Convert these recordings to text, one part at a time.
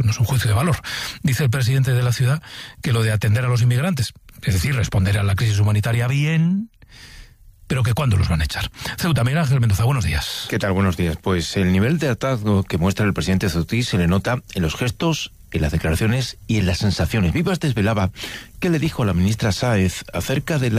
no es un juicio de valor. Dice el presidente de la ciudad que lo de atender a los inmigrantes, es decir, responder a la crisis humanitaria bien, pero que ¿cuándo los van a echar? Ceuta, Miguel Ángel Mendoza, buenos días. ¿Qué tal? Buenos días. Pues el nivel de hartazgo que muestra el presidente ceutí se le nota en los gestos, en las declaraciones y en las sensaciones. Vivas desvelaba qué le dijo a la ministra Sáez acerca de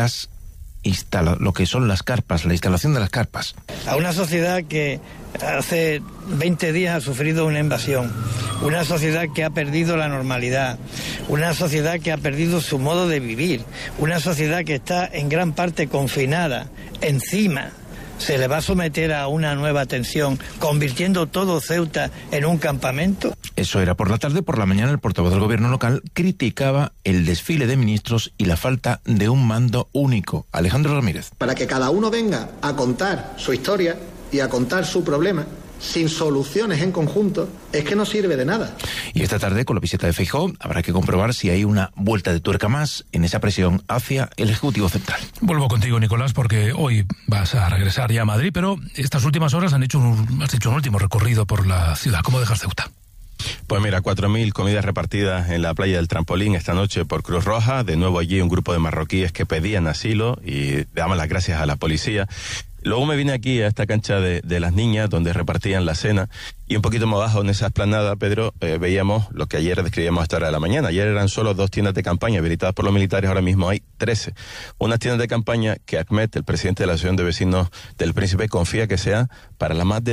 lo que son las carpas, la instalación de las carpas. A una sociedad que hace 20 días ha sufrido una invasión, una sociedad que ha perdido la normalidad, una sociedad que ha perdido su modo de vivir, una sociedad que está en gran parte confinada, encima se le va a someter a una nueva tensión, convirtiendo todo Ceuta en un campamento. Eso era por la tarde. Por la mañana el portavoz del gobierno local criticaba el desfile de ministros y la falta de un mando único. Alejandro Ramírez. Para que cada uno venga a contar su historia y a contar su problema, sin soluciones en conjunto, es que no sirve de nada. Y esta tarde, con la visita de Feijóo, habrá que comprobar si hay una vuelta de tuerca más en esa presión hacia el Ejecutivo Central. Vuelvo contigo, Nicolás, porque hoy vas a regresar ya a Madrid, pero estas últimas horas has hecho un último recorrido por la ciudad. ¿Cómo dejas Ceuta? Pues mira, 4.000 comidas repartidas en la playa del Trampolín esta noche por Cruz Roja. De nuevo allí un grupo de marroquíes que pedían asilo y daban las gracias a la policía. Luego me vine aquí a esta cancha de las niñas donde repartían la cena y un poquito más abajo en esa explanada, Pedro, veíamos lo que ayer describíamos a esta hora de la mañana. Ayer eran solo 2 tiendas de campaña habilitadas por los militares, ahora mismo hay 13. Unas tiendas de campaña que Ahmed, el presidente de la Asociación de Vecinos del Príncipe, confía que sea para las más de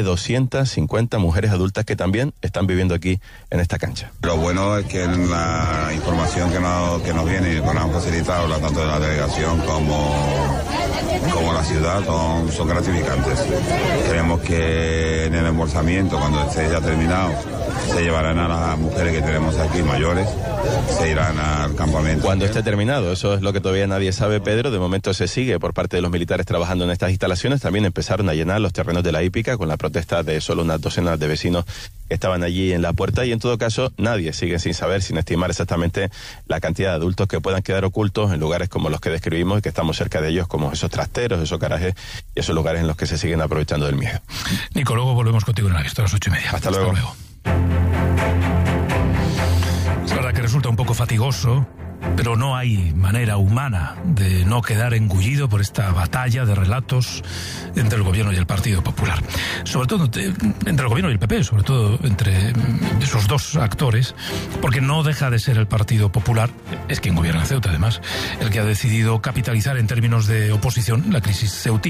250 mujeres adultas que también están viviendo aquí en esta cancha. Lo bueno es que la información que nos viene y que nos han facilitado tanto de la delegación como la ciudad son gratificantes. Creemos que en el embolsamiento, cuando esté ya terminado, se llevarán a las mujeres que tenemos aquí mayores, se irán al campamento. Cuando esté terminado, eso es lo que todavía nadie sabe, Pedro. De momento se sigue por parte de los militares trabajando en estas instalaciones. También empezaron a llenar los terrenos de la hípica con la protesta de solo unas docenas de vecinos que estaban allí en la puerta y en todo caso nadie sigue sin saber, sin estimar exactamente la cantidad de adultos que puedan quedar ocultos en lugares como los que describimos y que estamos cerca de ellos, como esos trasteros, esos garajes y esos lugares en los que se siguen aprovechando del miedo. Nico, luego volvemos contigo en la vista a las 8:30. Hasta luego. Es verdad que resulta un poco fatigoso, pero no hay manera humana de no quedar engullido por esta batalla de relatos entre el gobierno y el Partido Popular. Sobre todo entre el gobierno y el PP, sobre todo entre esos dos actores, porque no deja de ser el Partido Popular, es quien gobierna Ceuta además, el que ha decidido capitalizar en términos de oposición la crisis ceutí.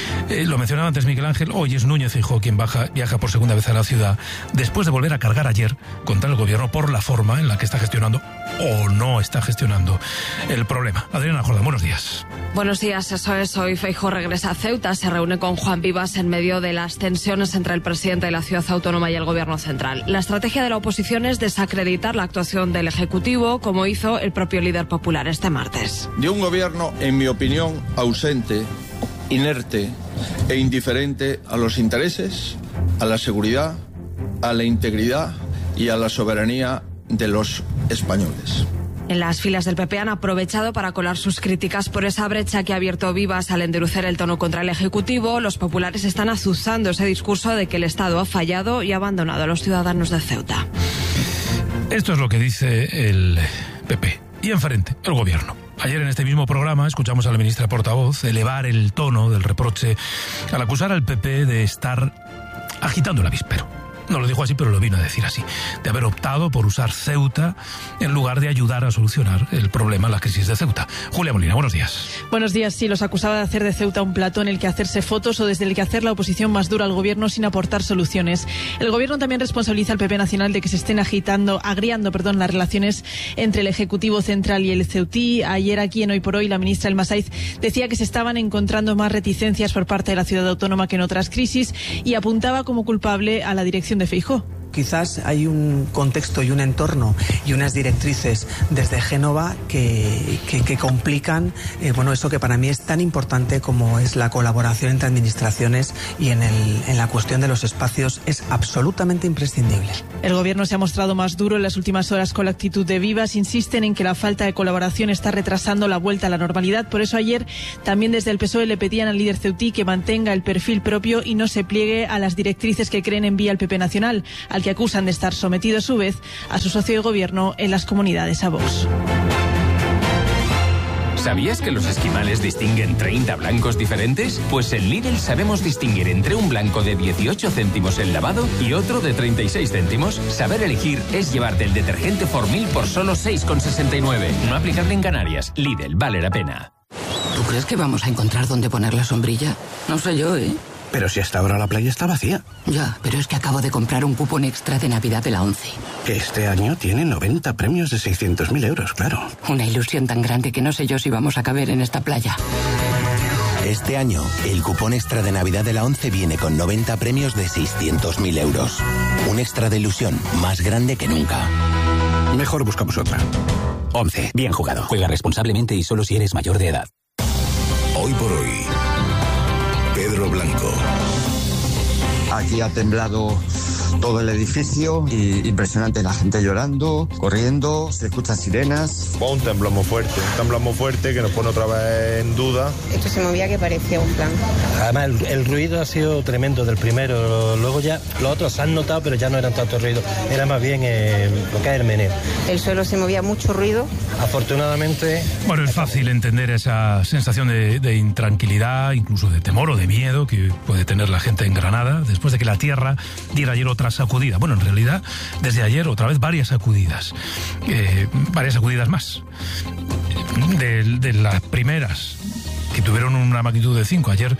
Lo mencionaba antes Miguel Ángel, hoy es Núñez Feijóo quien viaja por segunda vez a la ciudad, después de volver a cargar ayer contra el gobierno por la forma en la que está gestionando o no está gestionando el problema. Adriana Jordán, buenos días. Buenos días, eso es. Hoy Feijóo regresa a Ceuta, se reúne con Juan Vivas en medio de las tensiones entre el presidente de la ciudad autónoma y el gobierno central. La estrategia de la oposición es desacreditar la actuación del Ejecutivo, como hizo el propio líder popular este martes. De un gobierno, en mi opinión, ausente, inerte e indiferente a los intereses, a la seguridad, a la integridad y a la soberanía de los españoles. En las filas del PP han aprovechado para colar sus críticas por esa brecha que ha abierto Vivas al endurecer el tono contra el Ejecutivo. Los populares están azuzando ese discurso de que el Estado ha fallado y ha abandonado a los ciudadanos de Ceuta. Esto es lo que dice el PP. Y enfrente, el gobierno. Ayer en este mismo programa escuchamos a la ministra portavoz elevar el tono del reproche al acusar al PP de estar agitando el avispero. No lo dijo así, pero lo vino a decir así, de haber optado por usar Ceuta en lugar de ayudar a solucionar el problema, la crisis de Ceuta. Julia Molina, buenos días. Buenos días. Sí, los acusaba de hacer de Ceuta un plató en el que hacerse fotos o desde el que hacer la oposición más dura al gobierno sin aportar soluciones. El gobierno también responsabiliza al PP nacional de que se estén agriando las relaciones entre el Ejecutivo Central y el ceutí. Ayer aquí en Hoy por Hoy la ministra Elma Sáiz decía que se estaban encontrando más reticencias por parte de la ciudad autónoma que en otras crisis y apuntaba como culpable a la dirección de Feijóo. Quizás hay un contexto y un entorno y unas directrices desde Génova que complican eso que para mí es tan importante como es la colaboración entre administraciones y en la cuestión de los espacios es absolutamente imprescindible. El gobierno se ha mostrado más duro en las últimas horas con la actitud de Vivas. Insisten en que la falta de colaboración está retrasando la vuelta a la normalidad. Por eso ayer también desde el PSOE le pedían al líder ceutí que mantenga el perfil propio y no se pliegue a las directrices que creen envía el PP nacional. Al al que acusan de estar sometido a su vez a su socio de gobierno en las comunidades, a Vox. ¿Sabías que los esquimales distinguen 30 blancos diferentes? Pues en Lidl sabemos distinguir entre un blanco de 18 céntimos el lavado y otro de 36 céntimos. Saber elegir es llevarte el detergente Formil por solo 6,69. No aplicable en Canarias. Lidl, vale la pena. ¿Tú crees que vamos a encontrar dónde poner la sombrilla? No sé yo, ¿eh? Pero si hasta ahora la playa está vacía. Ya, pero es que acabo de comprar un cupón extra de Navidad de la ONCE. Que este año tiene 90 premios de 600.000 euros, claro. Una ilusión tan grande que no sé yo si vamos a caber en esta playa. Este año, el cupón extra de Navidad de la ONCE viene con 90 premios de 600.000 euros. Un extra de ilusión más grande que nunca. Mejor buscamos otra. ONCE, bien jugado. Juega responsablemente y solo si eres mayor de edad. Hoy por hoy, Pedro Blanco. Aquí ha temblado todo el edificio y impresionante, la gente llorando, corriendo, se escuchan sirenas. Un temblor muy fuerte que nos pone otra vez en duda. Esto se movía que parecía un plan. Además el ruido ha sido tremendo del primero, luego ya los otros se han notado pero ya no eran tanto ruido, era más bien lo que es el meneo. El suelo se movía, mucho ruido. Afortunadamente... Bueno, es fácil entender esa sensación de intranquilidad, incluso de temor o de miedo que puede tener la gente en Granada después de que la tierra diera ayer otra sacudida. Bueno, en realidad, desde ayer otra vez varias sacudidas más. De las primeras, que tuvieron una magnitud de 5, ayer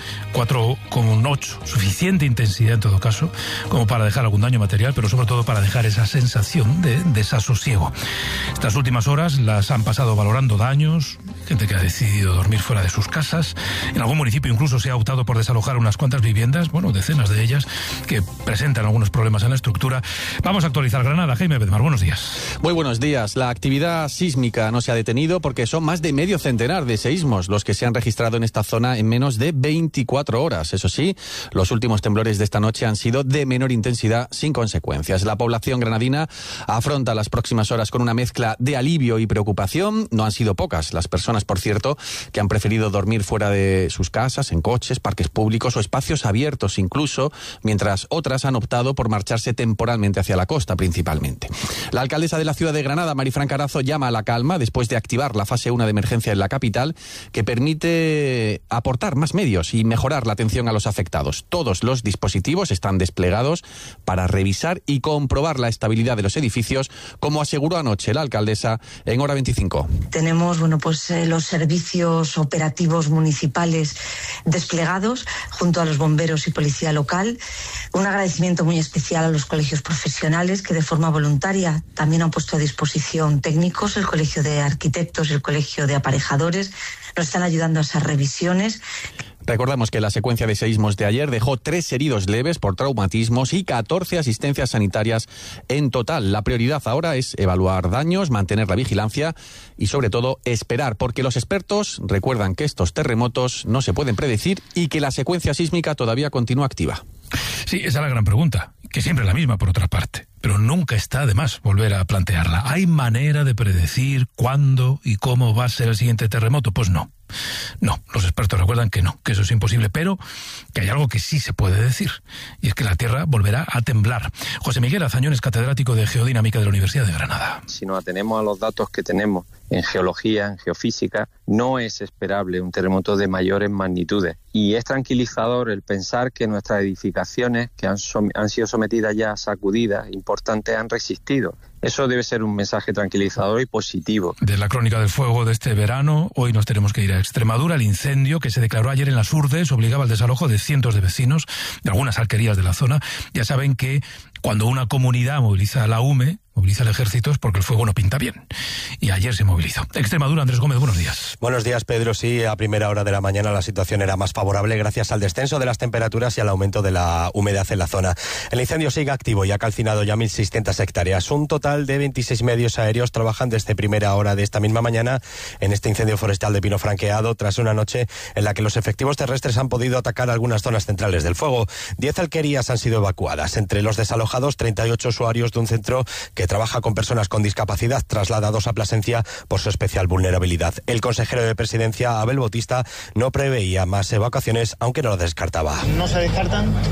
4,8, suficiente intensidad en todo caso, como para dejar algún daño material, pero sobre todo para dejar esa sensación de desasosiego. Estas últimas horas las han pasado valorando daños, gente que ha decidido dormir fuera de sus casas. En algún municipio incluso se ha optado por desalojar unas cuantas viviendas, bueno, decenas de ellas, que presentan algunos problemas en la estructura. Vamos a actualizar Granada. Jaime Bedmar, buenos días. Muy buenos días. La actividad sísmica no se ha detenido porque son más de medio centenar de seísmos los que se han registrado en esta zona en menos de 24 horas. Eso sí, los últimos temblores de esta noche han sido de menor intensidad sin consecuencias. La población granadina afronta las próximas horas con una mezcla de alivio y preocupación. No han sido pocas las personas, por cierto, que han preferido dormir fuera de sus casas, en coches, parques públicos o espacios abiertos incluso, mientras otras han optado por marcharse temporalmente hacia la costa principalmente. La alcaldesa de la ciudad de Granada, Marifran Carazo, llama a la calma después de activar la fase 1 de emergencia en la capital, que permite aportar más medios y mejorar la atención a los afectados. Todos los dispositivos están desplegados para revisar y comprobar la estabilidad de los edificios, como aseguró anoche la alcaldesa en Hora 25. Tenemos, los servicios operativos municipales desplegados junto a los bomberos y policía local. Un agradecimiento muy especial a los colegios profesionales que de forma voluntaria también han puesto a disposición técnicos, el Colegio de Arquitectos y el Colegio de Aparejadores. Nos están ayudando a esas revisiones. Recordamos que la secuencia de seísmos de ayer dejó 3 heridos leves por traumatismos y 14 asistencias sanitarias en total. La prioridad ahora es evaluar daños, mantener la vigilancia y sobre todo esperar, porque los expertos recuerdan que estos terremotos no se pueden predecir y que la secuencia sísmica todavía continúa activa. Sí, esa es la gran pregunta, que siempre es la misma por otra parte, pero nunca está de más volver a plantearla. ¿Hay manera de predecir cuándo y cómo va a ser el siguiente terremoto? Pues no. No, los expertos recuerdan que no, que eso es imposible, pero que hay algo que sí se puede decir, y es que la Tierra volverá a temblar. José Miguel Azañón es catedrático de Geodinámica de la Universidad de Granada. Si nos atenemos a los datos que tenemos en geología, en geofísica, no es esperable un terremoto de mayores magnitudes. Y es tranquilizador el pensar que nuestras edificaciones, que han sido sometidas ya a sacudidas importantes, han resistido. Eso debe ser un mensaje tranquilizador y positivo. De la crónica del fuego de este verano, hoy nos tenemos que ir a Extremadura. El incendio que se declaró ayer en las Urdes obligaba al desalojo de cientos de vecinos de algunas alquerías de la zona. Ya saben que cuando una comunidad moviliza a la UME, moviliza al ejército, es porque el fuego no pinta bien. Y ayer se movilizó. Extremadura, Andrés Gómez, buenos días. Buenos días, Pedro. Sí, a primera hora de la mañana la situación era más favorable gracias al descenso de las temperaturas y al aumento de la humedad en la zona. El incendio sigue activo y ha calcinado ya 1.600 hectáreas. Un total de 26 medios aéreos trabajan desde primera hora de esta misma mañana en este incendio forestal de pino franqueado, tras una noche en la que los efectivos terrestres han podido atacar algunas zonas centrales del fuego. 10 alquerías han sido evacuadas. Entre los desalojados, 38 usuarios de un centro que trabaja con personas con discapacidad, trasladados a Plasencia por su especial vulnerabilidad. El consejero de Presidencia, Abel Bautista, no preveía más evacuaciones, aunque no lo descartaba. No se descartan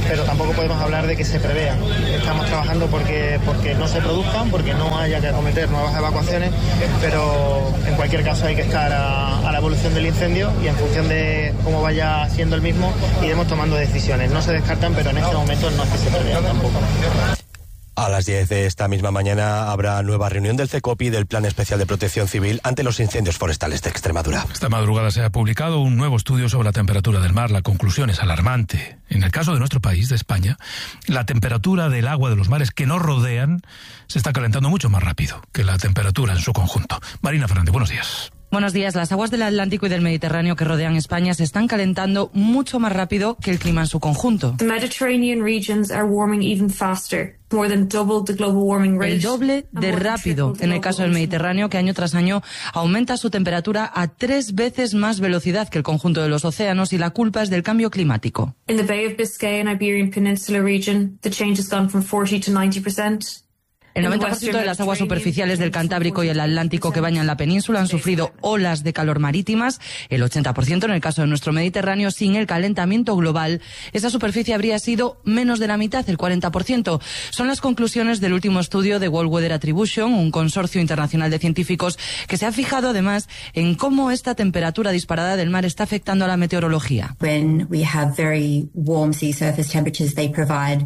pero tampoco podemos hablar de que se prevean. Estamos trabajando porque no se produzcan, porque no haya que acometer nuevas evacuaciones, pero en cualquier caso hay que estar a la evolución del incendio y en función de cómo vaya siendo el mismo iremos tomando decisiones. No se descartan, pero en este momento no es que se prevean tampoco. A las 10 de esta misma mañana habrá nueva reunión del CECOPI del Plan Especial de Protección Civil ante los incendios forestales de Extremadura. Esta madrugada se ha publicado un nuevo estudio sobre la temperatura del mar. La conclusión es alarmante. En el caso de nuestro país, de España, la temperatura del agua de los mares que nos rodean se está calentando mucho más rápido que la temperatura en su conjunto. Marina Fernández, buenos días. Buenos días. Las aguas del Atlántico y del Mediterráneo que rodean España se están calentando mucho más rápido que el clima en su conjunto. The Mediterranean regions are warming even faster. More than double the global warming rate. El doble de rápido en el caso del Mediterráneo, que año tras año aumenta su temperatura a 3 veces más velocidad que el conjunto de los océanos, y la culpa es del cambio climático. In the Bay of Biscay and Iberian Peninsula region, the change has gone from 40 to 90%. El 90% de las aguas superficiales del Cantábrico y el Atlántico que bañan la península han sufrido olas de calor marítimas. El 80% en el caso de nuestro Mediterráneo. Sin el calentamiento global, esa superficie habría sido menos de la mitad, el 40%. Son las conclusiones del último estudio de World Weather Attribution, un consorcio internacional de científicos que se ha fijado además en cómo esta temperatura disparada del mar está afectando a la meteorología. When we have very warm sea surface temperatures, they provide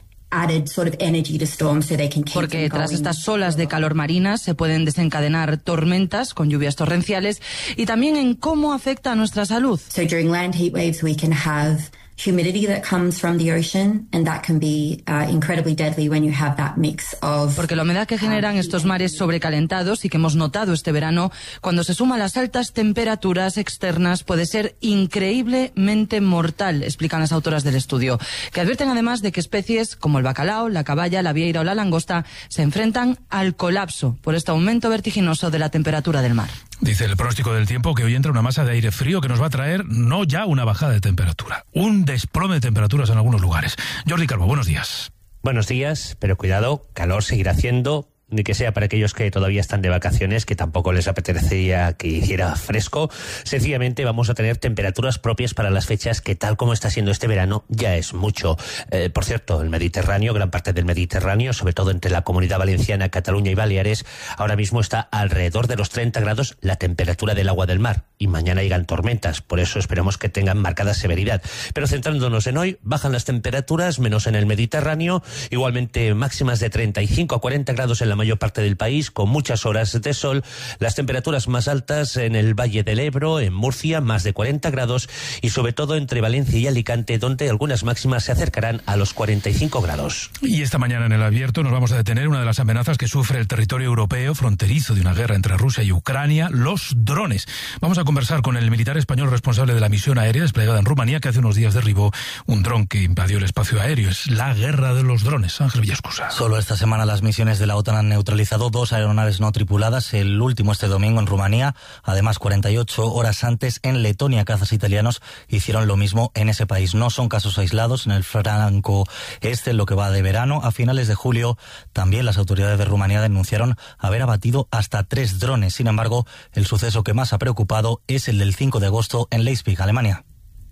porque tras estas olas de calor marinas se pueden desencadenar tormentas con lluvias torrenciales, y también en cómo afecta a nuestra salud. So during land heat waves we can have humidity that comes from the ocean, and that can be incredibly deadly when you have that mix of... Porque la humedad que generan estos mares sobrecalentados y que hemos notado este verano, cuando se suma a las altas temperaturas externas, puede ser increíblemente mortal, explican las autoras del estudio, que advierten además de que especies como el bacalao, la caballa, la vieira o la langosta se enfrentan al colapso por este aumento vertiginoso de la temperatura del mar. Dice el pronóstico del tiempo que hoy entra una masa de aire frío que nos va a traer no ya una bajada de temperatura, un desplome de temperaturas en algunos lugares. Jordi Calvo, buenos días. Buenos días, pero cuidado, calor seguirá haciendo, ni que sea para aquellos que todavía están de vacaciones, que tampoco les apetecería que hiciera fresco. Sencillamente vamos a tener temperaturas propias para las fechas, que tal como está siendo este verano ya es mucho. Por cierto, el Mediterráneo, gran parte del Mediterráneo, sobre todo entre la Comunidad Valenciana, Cataluña y Baleares, ahora mismo está alrededor de los 30 grados la temperatura del agua del mar, y mañana llegan tormentas, por eso esperamos que tengan marcada severidad. Pero centrándonos en hoy, bajan las temperaturas, menos en el Mediterráneo, igualmente máximas de 35 a 40 grados en la mayor parte del país, con muchas horas de sol. Las temperaturas más altas en el Valle del Ebro, en Murcia, más de 40 grados, y sobre todo entre Valencia y Alicante, donde algunas máximas se acercarán a los 45 grados. Y esta mañana en El Abierto nos vamos a detener una de las amenazas que sufre el territorio europeo fronterizo de una guerra entre Rusia y Ucrania, los drones. Vamos a conversar con el militar español responsable de la misión aérea desplegada en Rumanía, que hace unos días derribó un dron que invadió el espacio aéreo. Es la guerra de los drones. Ángel Villascusa. Solo esta semana las misiones de la OTAN han neutralizado 2 aeronaves no tripuladas, el último este domingo en Rumanía. Además, 48 horas antes en Letonia, cazas italianos hicieron lo mismo en ese país. No son casos aislados en el flanco este, en lo que va de verano. A finales de julio, también las autoridades de Rumanía denunciaron haber abatido hasta 3 drones. Sin embargo, el suceso que más ha preocupado es el del 5 de agosto en Leipzig, Alemania.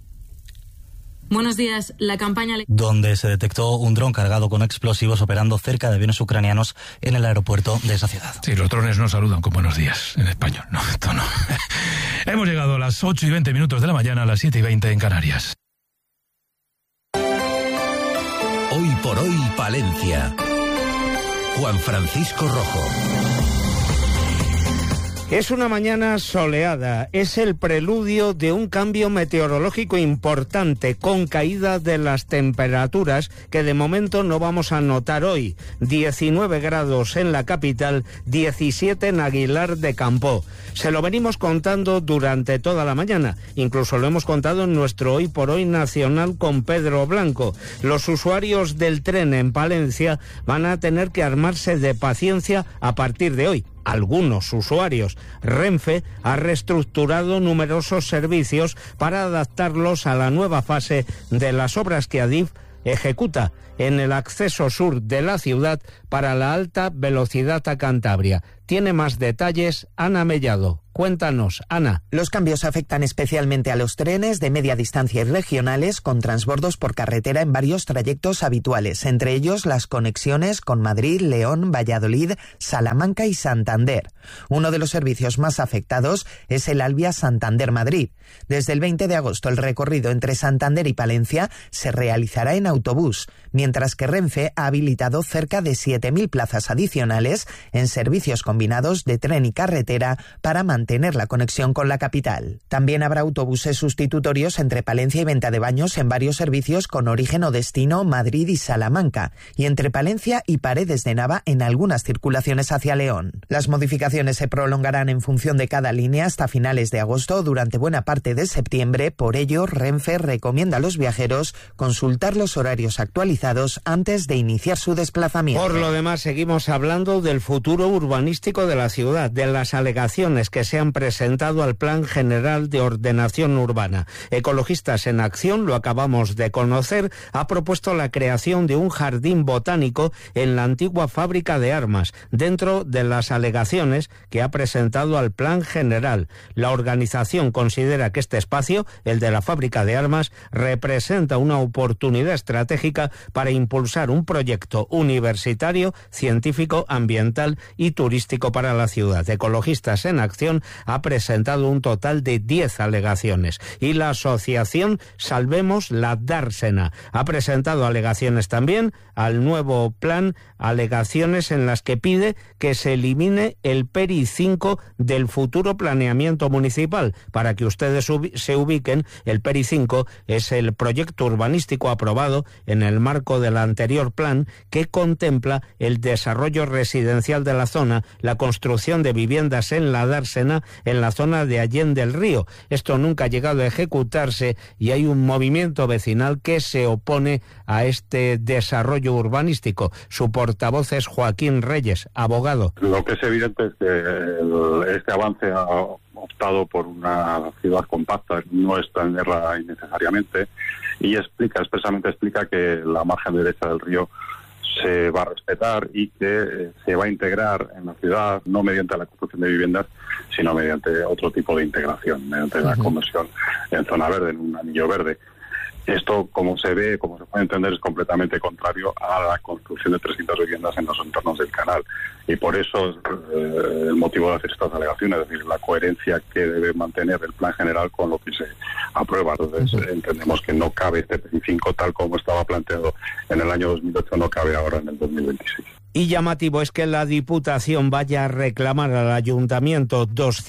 Buenos días. La campaña... donde se detectó un dron cargado con explosivos operando cerca de aviones ucranianos en el aeropuerto de esa ciudad. Sí, los drones no saludan con buenos días en español. No, esto no. Hemos llegado a las 8:20 de la mañana, a las 7:20 en Canarias. Hoy por hoy, Palencia. Juan Francisco Rojo. Es una mañana soleada, es el preludio de un cambio meteorológico importante, con caída de las temperaturas que de momento no vamos a notar hoy. 19 grados en la capital, 17 en Aguilar de Campoo. Se lo venimos contando durante toda la mañana, incluso lo hemos contado en nuestro Hoy por Hoy nacional con Pedro Blanco. Los usuarios del tren en Palencia van a tener que armarse de paciencia a partir de hoy. Algunos usuarios. Renfe ha reestructurado numerosos servicios para adaptarlos a la nueva fase de las obras que Adif ejecuta. en el acceso sur de la ciudad para la alta velocidad a Cantabria. Tiene más detalles Ana Mellado. Cuéntanos, Ana. Los cambios afectan especialmente a los trenes de media distancia y regionales con transbordos por carretera en varios trayectos habituales, entre ellos las conexiones con Madrid, León, Valladolid, Salamanca y Santander. Uno de los servicios más afectados es el Alvia Santander-Madrid. Desde el 20 de agosto el recorrido entre Santander y Palencia se realizará en autobús, mientras que Renfe ha habilitado cerca de 7.000 plazas adicionales en servicios combinados de tren y carretera para mantener la conexión con la capital. También habrá autobuses sustitutorios entre Palencia y Venta de Baños en varios servicios con origen o destino Madrid y Salamanca, y entre Palencia y Paredes de Nava en algunas circulaciones hacia León. Las modificaciones se prolongarán en función de cada línea hasta finales de agosto o durante buena parte de septiembre. Por ello, Renfe recomienda a los viajeros consultar los horarios actualizados antes de iniciar su desplazamiento. Por lo demás, seguimos hablando del futuro urbanístico de la ciudad, de las alegaciones que se han presentado al Plan General de Ordenación Urbana. Ecologistas en Acción, lo acabamos de conocer, ha propuesto la creación de un jardín botánico en la antigua fábrica de armas, dentro de las alegaciones que ha presentado al Plan General. La organización considera que este espacio, el de la fábrica de armas, representa una oportunidad estratégica para impulsar un proyecto universitario, científico, ambiental y turístico para la ciudad. Ecologistas en Acción ha presentado un total de 10 alegaciones y la asociación Salvemos la Dársena ha presentado alegaciones también al nuevo plan, alegaciones en las que pide que se elimine el PERI 5 del futuro planeamiento municipal. Para que ustedes se ubiquen, el PERI 5 es el proyecto urbanístico aprobado en el marco del anterior plan que contempla el desarrollo residencial de la zona, la construcción de viviendas en la Dársena, en la zona de Allende del Río. Esto nunca ha llegado a ejecutarse y hay un movimiento vecinal que se opone a este desarrollo urbanístico. Su portavoz es Joaquín Reyes, abogado. Lo que es evidente es que este avance ha optado por una ciudad compacta, no extenderla innecesariamente, y expresamente explica que la margen derecha del río se va a respetar y que se va a integrar en la ciudad, no mediante la construcción de viviendas, sino mediante otro tipo de integración, mediante la conversión en zona verde, en un anillo verde. Esto, como se ve, como se puede entender, es completamente contrario a la construcción de 300 viviendas en los entornos del canal. Y por eso es el motivo de hacer estas alegaciones, es decir, la coherencia que debe mantener el plan general con lo que se aprueba. Entonces, entendemos que no cabe este PERI 5 tal como estaba planteado en el año 2008, no cabe ahora en el 2026. Y llamativo es que la Diputación vaya a reclamar al Ayuntamiento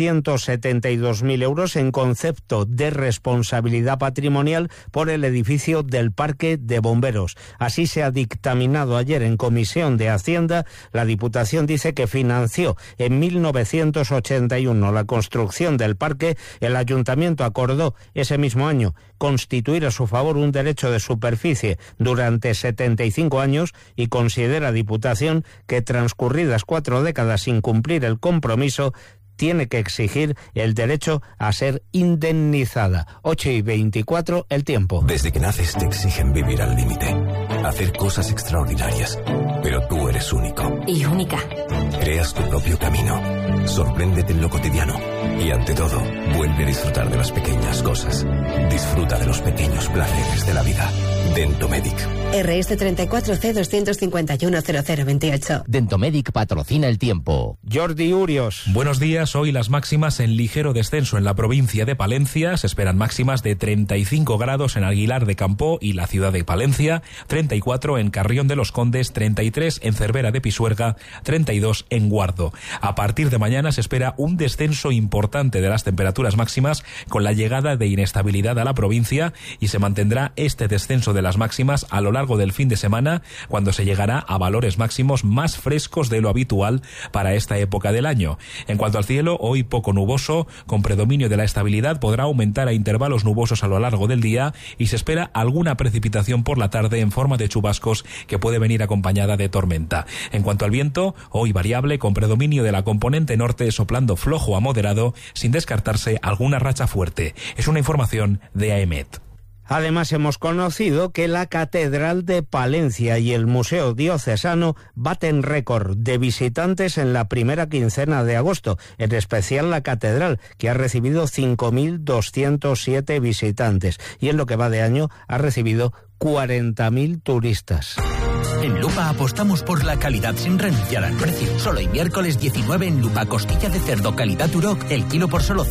272.000 euros en concepto de responsabilidad patrimonial por el edificio del Parque de Bomberos. Así se ha dictaminado ayer en Comisión de Hacienda. La Diputación dice que financió en 1981 la construcción del parque. El Ayuntamiento acordó ese mismo año constituir a su favor un derecho de superficie durante 75 años y considera Diputación que transcurridas 4 décadas sin cumplir el compromiso, tiene que exigir el derecho a ser indemnizada. 8:24, el tiempo. Desde que naces te exigen vivir al límite, hacer cosas extraordinarias, pero tú eres único. Y única. Creas tu propio camino, sorpréndete en lo cotidiano y ante todo, vuelve a disfrutar de las pequeñas cosas. Disfruta de los pequeños placeres de la vida. Dentomedic. RS 34C 2510028. Dentomedic patrocina el tiempo. Jordi Urios. Buenos días. Hoy las máximas en ligero descenso en la provincia de Palencia. Se esperan máximas de 35 grados en Aguilar de Campoo y la ciudad de Palencia, 34 en Carrión de los Condes, 33 en Cervera de Pisuerga, 32 en Guardo. A partir de mañana se espera un descenso importante de las temperaturas máximas con la llegada de inestabilidad a la provincia y se mantendrá este descenso de las máximas a lo largo del fin de semana, cuando se llegará a valores máximos más frescos de lo habitual para esta época del año. En cuanto al cielo, hoy poco nuboso, con predominio de la estabilidad, podrá aumentar a intervalos nubosos a lo largo del día y se espera alguna precipitación por la tarde en forma de chubascos que puede venir acompañada de tormenta. En cuanto al viento, hoy variable, con predominio de la componente norte soplando flojo a moderado, sin descartarse alguna racha fuerte. Es una información de AEMET. Además, hemos conocido que la Catedral de Palencia y el Museo Diocesano baten récord de visitantes en la primera quincena de agosto, en especial la Catedral, que ha recibido 5.207 visitantes y en lo que va de año ha recibido 40.000 turistas. En Lupa apostamos por la calidad sin renunciar al precio. Solo hoy miércoles 19 en Lupa, costilla de cerdo calidad Duroc, el kilo por solo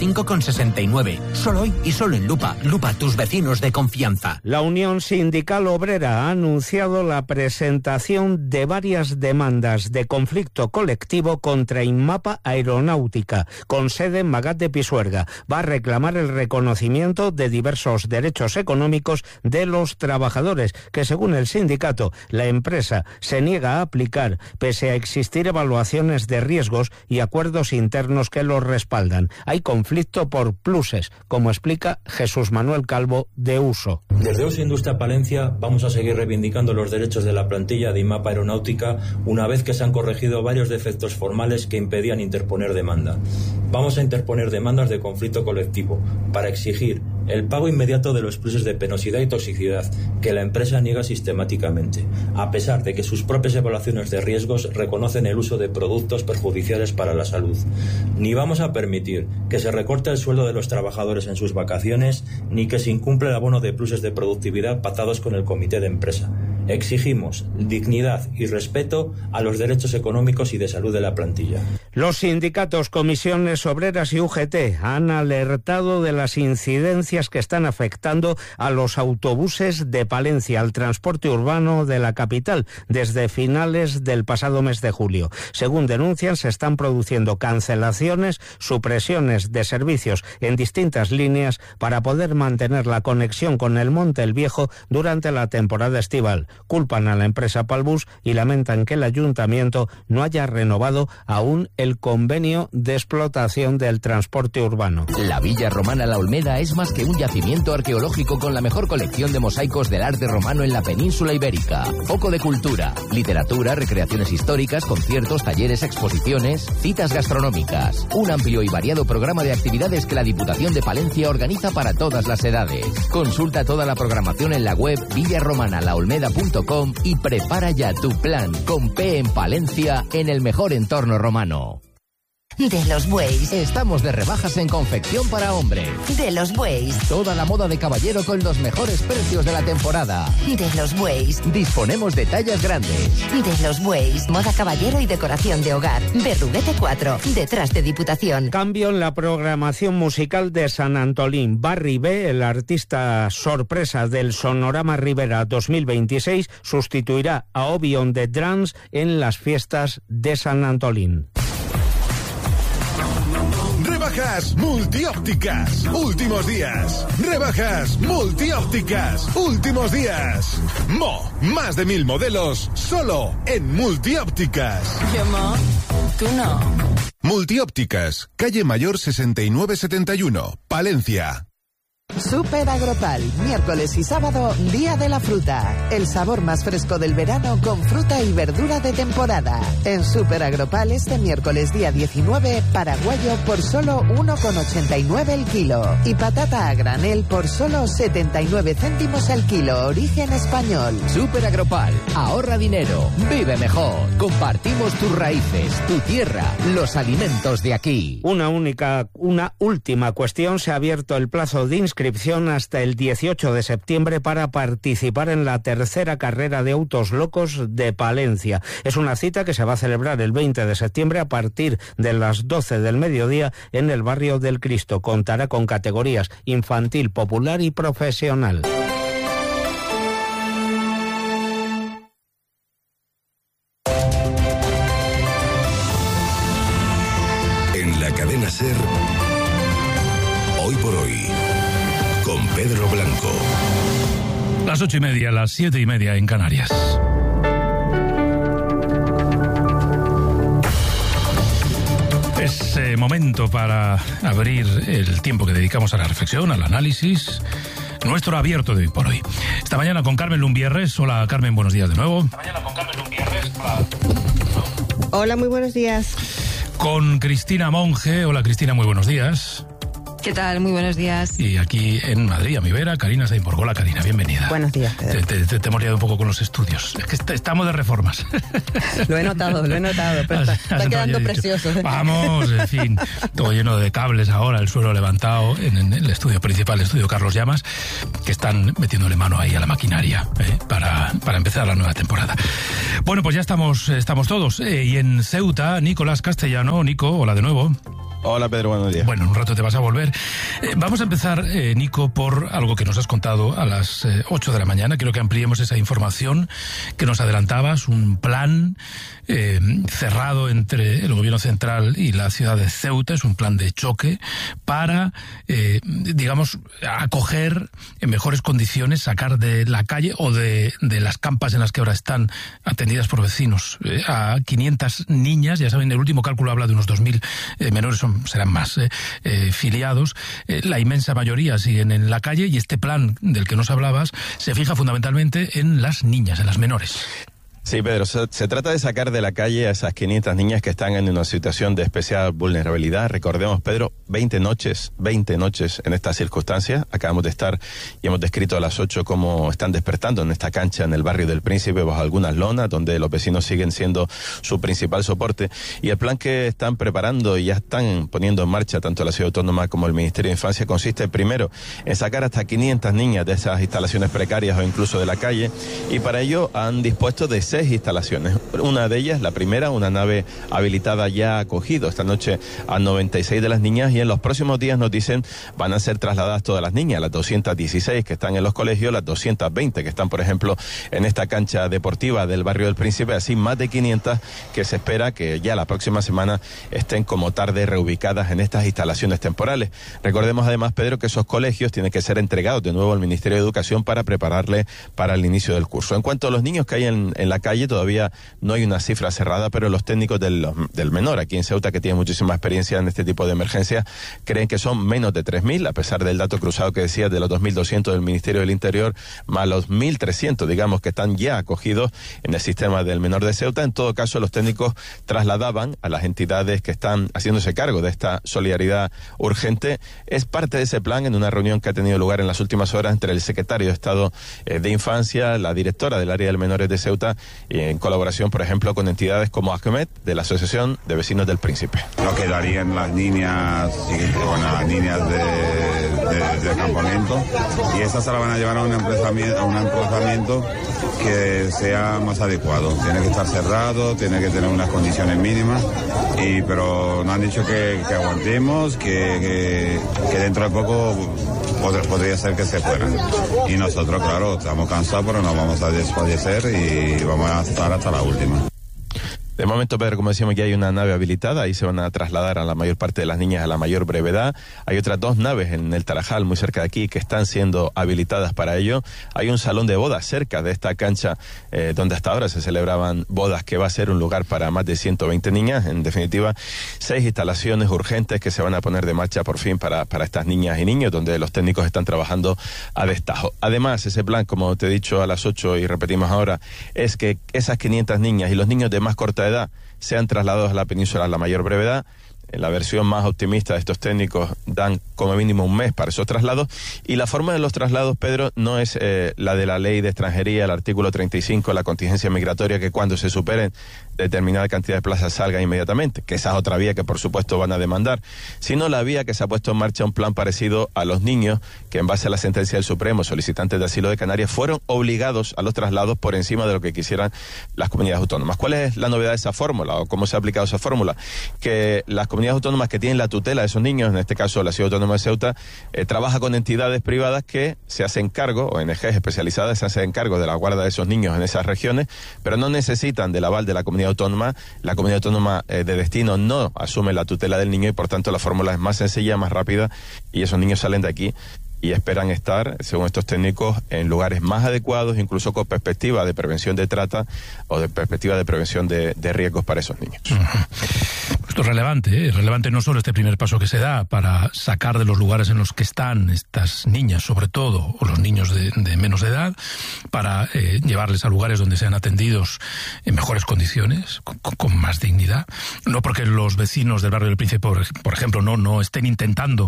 5,69. Solo hoy y solo en Lupa. Lupa, tus vecinos de confianza. La Unión Sindical Obrera ha anunciado la presentación de varias demandas de conflicto colectivo contra Inmapa Aeronáutica, con sede en Magat de Pisuerga. Va a reclamar el reconocimiento de diversos derechos económicos de los trabajadores, que según el sindicato, la empresa se niega a aplicar, pese a existir evaluaciones de riesgos y acuerdos internos que los respaldan. Hay conflicto por pluses, como explica Jesús Manuel Calvo de Uso. Desde Uso Industria Palencia vamos a seguir reivindicando los derechos de la plantilla de Inmapa Aeronáutica una vez que se han corregido varios defectos formales que impedían interponer demanda. Vamos a interponer demandas de conflicto colectivo para exigir el pago inmediato de los pluses de penosidad y toxicidad que la empresa niega sistemáticamente, a pesar de que sus propias evaluaciones de riesgos reconocen el uso de productos perjudiciales para la salud. Ni vamos a permitir que se recorte el sueldo de los trabajadores en sus vacaciones, ni que se incumpla el abono de pluses de productividad pactados con el comité de empresa. Exigimos dignidad y respeto a los derechos económicos y de salud de la plantilla. Los sindicatos, comisiones obreras y UGT han alertado de las incidencias que están afectando a los autobuses de Palencia, al transporte urbano de la capital, desde finales del pasado mes de julio. Según denuncian, se están produciendo cancelaciones, supresiones de servicios en distintas líneas para poder mantener la conexión con el Monte el Viejo durante la temporada estival. Culpan a la empresa Palbus y lamentan que el ayuntamiento no haya renovado aún el convenio de explotación del transporte urbano. La Villa Romana La Olmeda es más que un yacimiento arqueológico con la mejor colección de mosaicos del arte romano en la península ibérica. Foco de cultura, literatura, recreaciones históricas, conciertos, talleres, exposiciones, citas gastronómicas. Un amplio y variado programa de actividades que la Diputación de Palencia organiza para todas las edades. Consulta toda la programación en la web villaromanalaolmeda.com y prepara ya tu plan con P en Palencia en el mejor entorno romano. De los Bueyes. Estamos de rebajas en confección para hombres. De los Bueyes. Toda la moda de caballero con los mejores precios de la temporada. De los Bueyes. Disponemos de tallas grandes. De los Bueyes. Moda caballero y decoración de hogar. Berruguete 4, detrás de Diputación. Cambio en la programación musical de San Antolín. Barry B, el artista sorpresa del Sonorama Rivera 2026, sustituirá a Obi on the Drums en las fiestas de San Antolín. Rebajas multiópticas, últimos días. Rebajas multiópticas, últimos días. Más de 1000 modelos, solo en multiópticas. Yo, tú no. Multiópticas, calle Mayor 6971, Palencia. Super Agropal, miércoles y sábado, Día de la Fruta. El sabor más fresco del verano con fruta y verdura de temporada. En Super Agropal este miércoles día 19, paraguayo por solo 1,89 el kilo. Y patata a granel por solo 79 céntimos el kilo, origen español. Super Agropal, ahorra dinero, vive mejor. Compartimos tus raíces, tu tierra, los alimentos de aquí. Una última cuestión. Se ha abierto el plazo de inscripción hasta el 18 de septiembre para participar en la tercera carrera de autos locos de Palencia. Es una cita que se va a celebrar el 20 de septiembre a partir de las 12 del mediodía en el barrio del Cristo. Contará con categorías infantil, popular y profesional. En la cadena SER, hoy por hoy, con Pedro Blanco. Las 8:30, las 7:30 en Canarias. Es momento para abrir el tiempo que dedicamos a la reflexión, al análisis, nuestro abierto de hoy por hoy. Esta mañana con Carmen Lumbierres. Hola Carmen, buenos días de nuevo. Esta mañana con Carmen Lumbierres. Hola, muy buenos días. Con Cristina Monge. Hola Cristina, muy buenos días. ¿Qué tal? Muy buenos días. Y aquí en Madrid, a mi vera, Karina Saimbor. Hola, Karina, bienvenida. Buenos días, Pedro. Te hemos liado un poco con los estudios. Es que estamos de reformas. Lo he notado, pero está quedando precioso. Vamos, en fin, todo lleno de cables ahora, el suelo levantado en el estudio principal, el estudio Carlos Llamas, que están metiéndole mano ahí a la maquinaria para empezar la nueva temporada. Bueno, pues ya estamos todos. Y en Ceuta, Nicolás Castellano. Nico, hola de nuevo. Hola Pedro, buenos días. Bueno, en un rato te vas a volver. Vamos a empezar, Nico, por algo que nos has contado a las 8 de la mañana. Quiero que ampliemos esa información que nos adelantabas, un plan cerrado entre el gobierno central y la ciudad de Ceuta. Es un plan de choque para, digamos, acoger en mejores condiciones, sacar de la calle o de las campas en las que ahora están atendidas por vecinos a 500 niñas. Ya saben, el último cálculo habla de unos 2.000 menores, serán más filiados. La inmensa mayoría siguen en la calle y este plan del que nos hablabas se fija fundamentalmente en las niñas, en las menores. Sí, Pedro, se trata de sacar de la calle a esas 500 niñas que están en una situación de especial vulnerabilidad. Recordemos, Pedro, 20 noches en estas circunstancias. Acabamos de estar y hemos descrito a las 8 cómo están despertando en esta cancha en el barrio del Príncipe bajo algunas lonas, donde los vecinos siguen siendo su principal soporte. Y el plan que están preparando y ya están poniendo en marcha tanto la Ciudad Autónoma como el Ministerio de Infancia consiste primero en sacar hasta 500 niñas de esas instalaciones precarias o incluso de la calle, y para ello han dispuesto de 6 instalaciones. Una de ellas, la primera, una nave habilitada ya ha acogido esta noche a 96 de las niñas, y en los próximos días nos dicen van a ser trasladadas todas las niñas, las 216 que están en los colegios, las 220 que están, por ejemplo, en esta cancha deportiva del barrio del Príncipe, así más de 500 que se espera que ya la próxima semana estén como tarde reubicadas en estas instalaciones temporales. Recordemos además, Pedro, que esos colegios tienen que ser entregados de nuevo al Ministerio de Educación para prepararle para el inicio del curso. En cuanto a los niños que hay en la calle, todavía no hay una cifra cerrada, pero los técnicos del menor aquí en Ceuta, que tienen muchísima experiencia en este tipo de emergencias, creen que son menos de 3.000, a pesar del dato cruzado que decía de los 2.200 del Ministerio del Interior, más los 1.300, digamos, que están ya acogidos en el sistema del menor de Ceuta. En todo caso, los técnicos trasladaban a las entidades que están haciéndose cargo de esta solidaridad urgente. Es parte de ese plan en una reunión que ha tenido lugar en las últimas horas entre el secretario de Estado de Infancia, la directora del área del menores de Ceuta, en colaboración, por ejemplo, con entidades como ACMET, de la Asociación de Vecinos del Príncipe. No quedarían las niñas, las niñas de campamento, y esas se las van a llevar a un emplazamiento que sea más adecuado. Tiene que estar cerrado, tiene que tener unas condiciones mínimas, pero nos han dicho que aguantemos, que dentro de poco podría ser que se fueran. Y nosotros, claro, estamos cansados, pero nos vamos a desfallecer y vamos a estar hasta la última. De momento, Pedro, como decíamos, ya hay una nave habilitada, ahí se van a trasladar a la mayor parte de las niñas a la mayor brevedad. Hay otras 2 naves en el Tarajal, muy cerca de aquí, que están siendo habilitadas para ello. Hay un salón de bodas cerca de esta cancha donde hasta ahora se celebraban bodas, que va a ser un lugar para más de 120 niñas. En definitiva, 6 instalaciones urgentes que se van a poner de marcha por fin para estas niñas y niños, donde los técnicos están trabajando a destajo. Además, ese plan, como te he dicho a las 8 y repetimos ahora, es que esas 500 niñas y los niños de más corta edad sean trasladados a la península a la mayor brevedad. En la versión más optimista de estos técnicos dan como mínimo un mes para esos traslados, y la forma de los traslados, Pedro, no es la de la ley de extranjería, el artículo 35, la contingencia migratoria, que cuando se superen determinada cantidad de plazas salgan inmediatamente, que esa es otra vía que por supuesto van a demandar, sino la vía que se ha puesto en marcha un plan parecido a los niños que, en base a la sentencia del Supremo, solicitantes de asilo de Canarias, fueron obligados a los traslados por encima de lo que quisieran las comunidades autónomas. ¿Cuál es la novedad de esa fórmula o cómo se ha aplicado esa fórmula? Que las comunidades autónomas que tienen la tutela de esos niños, en este caso la Ciudad Autónoma de Ceuta, trabaja con entidades privadas que se hacen cargo, ONGs especializadas se hacen cargo de la guarda de esos niños en esas regiones, pero no necesitan del aval de la comunidad autónoma. La comunidad autónoma de destino no asume la tutela del niño, y por tanto la fórmula es más sencilla, más rápida, y esos niños salen de aquí y esperan estar, según estos técnicos, en lugares más adecuados, incluso con perspectiva de prevención de trata o de perspectiva de prevención de riesgos para esos niños. Esto relevante no solo este primer paso que se da para sacar de los lugares en los que están estas niñas, sobre todo, o los niños de menos edad, para llevarles a lugares donde sean atendidos en mejores condiciones, con más dignidad. No porque los vecinos del barrio del Príncipe, por ejemplo, no estén intentando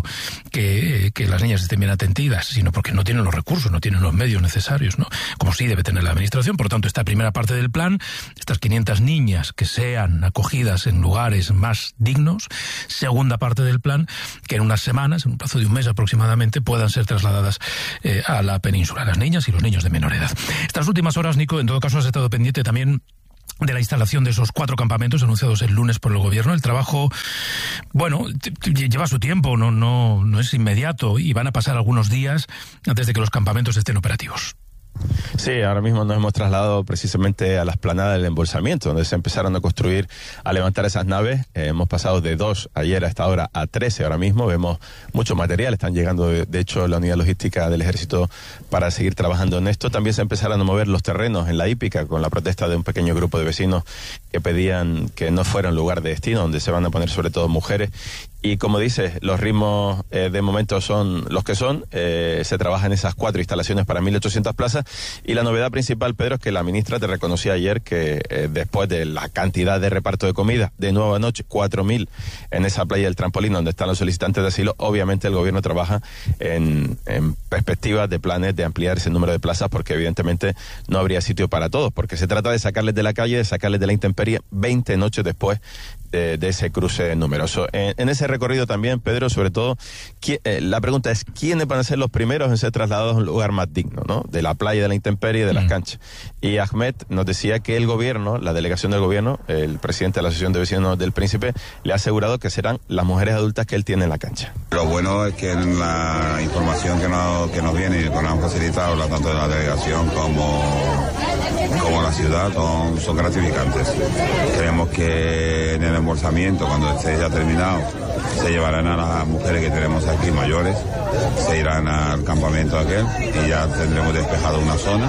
que las niñas estén bien atendidas, sino porque no tienen los recursos, no tienen los medios necesarios, ¿no? Como sí debe tener la administración. Por lo tanto, esta primera parte del plan, estas 500 niñas que sean acogidas en lugares más dignos. Segunda parte del plan, que en unas semanas, en un plazo de un mes aproximadamente, puedan ser trasladadas a la península, las niñas y los niños de menor edad. Estas últimas horas, Nico, en todo caso has estado pendiente también de la instalación de esos 4 campamentos anunciados el lunes por el gobierno. El trabajo, bueno, lleva su tiempo, no es inmediato, y van a pasar algunos días antes de que los campamentos estén operativos. Sí, ahora mismo nos hemos trasladado precisamente a la explanada del embolsamiento, donde se empezaron a levantar esas naves. Hemos pasado de 2 ayer a esta hora a 13 ahora mismo. Vemos mucho material, están llegando de hecho la unidad logística del ejército para seguir trabajando en esto. También se empezaron a mover los terrenos en la hípica con la protesta de un pequeño grupo de vecinos que pedían que no fuera un lugar de destino, donde se van a poner sobre todo mujeres. Y como dices, los ritmos de momento son los que son. Se trabaja en esas 4 instalaciones para 1.800 plazas. Y la novedad principal, Pedro, es que la ministra te reconocía ayer que después de la cantidad de reparto de comida, de nuevo anoche, 4.000 en esa playa del Trampolín donde están los solicitantes de asilo, obviamente el gobierno trabaja en perspectivas de planes de ampliar ese número de plazas, porque evidentemente no habría sitio para todos, porque se trata de sacarles de la calle, de sacarles de la intemperie 20 noches después de ese cruce numeroso. En ese recorrido también, Pedro, sobre todo, la pregunta es, ¿quiénes van a ser los primeros en ser trasladados a un lugar más digno, ¿no? De la playa, de la intemperie, de las canchas? Y Ahmed nos decía que el gobierno, la delegación del gobierno, el presidente de la Asociación de Vecinos del Príncipe, le ha asegurado que serán las mujeres adultas que él tiene en la cancha. Lo bueno es que en la información que nos viene y que nos han facilitado, tanto de la delegación como la ciudad, son gratificantes. Creemos que en el embolsamiento, cuando esté ya terminado, se llevarán a las mujeres que tenemos aquí mayores, se irán al campamento aquel y ya tendremos despejado una zona.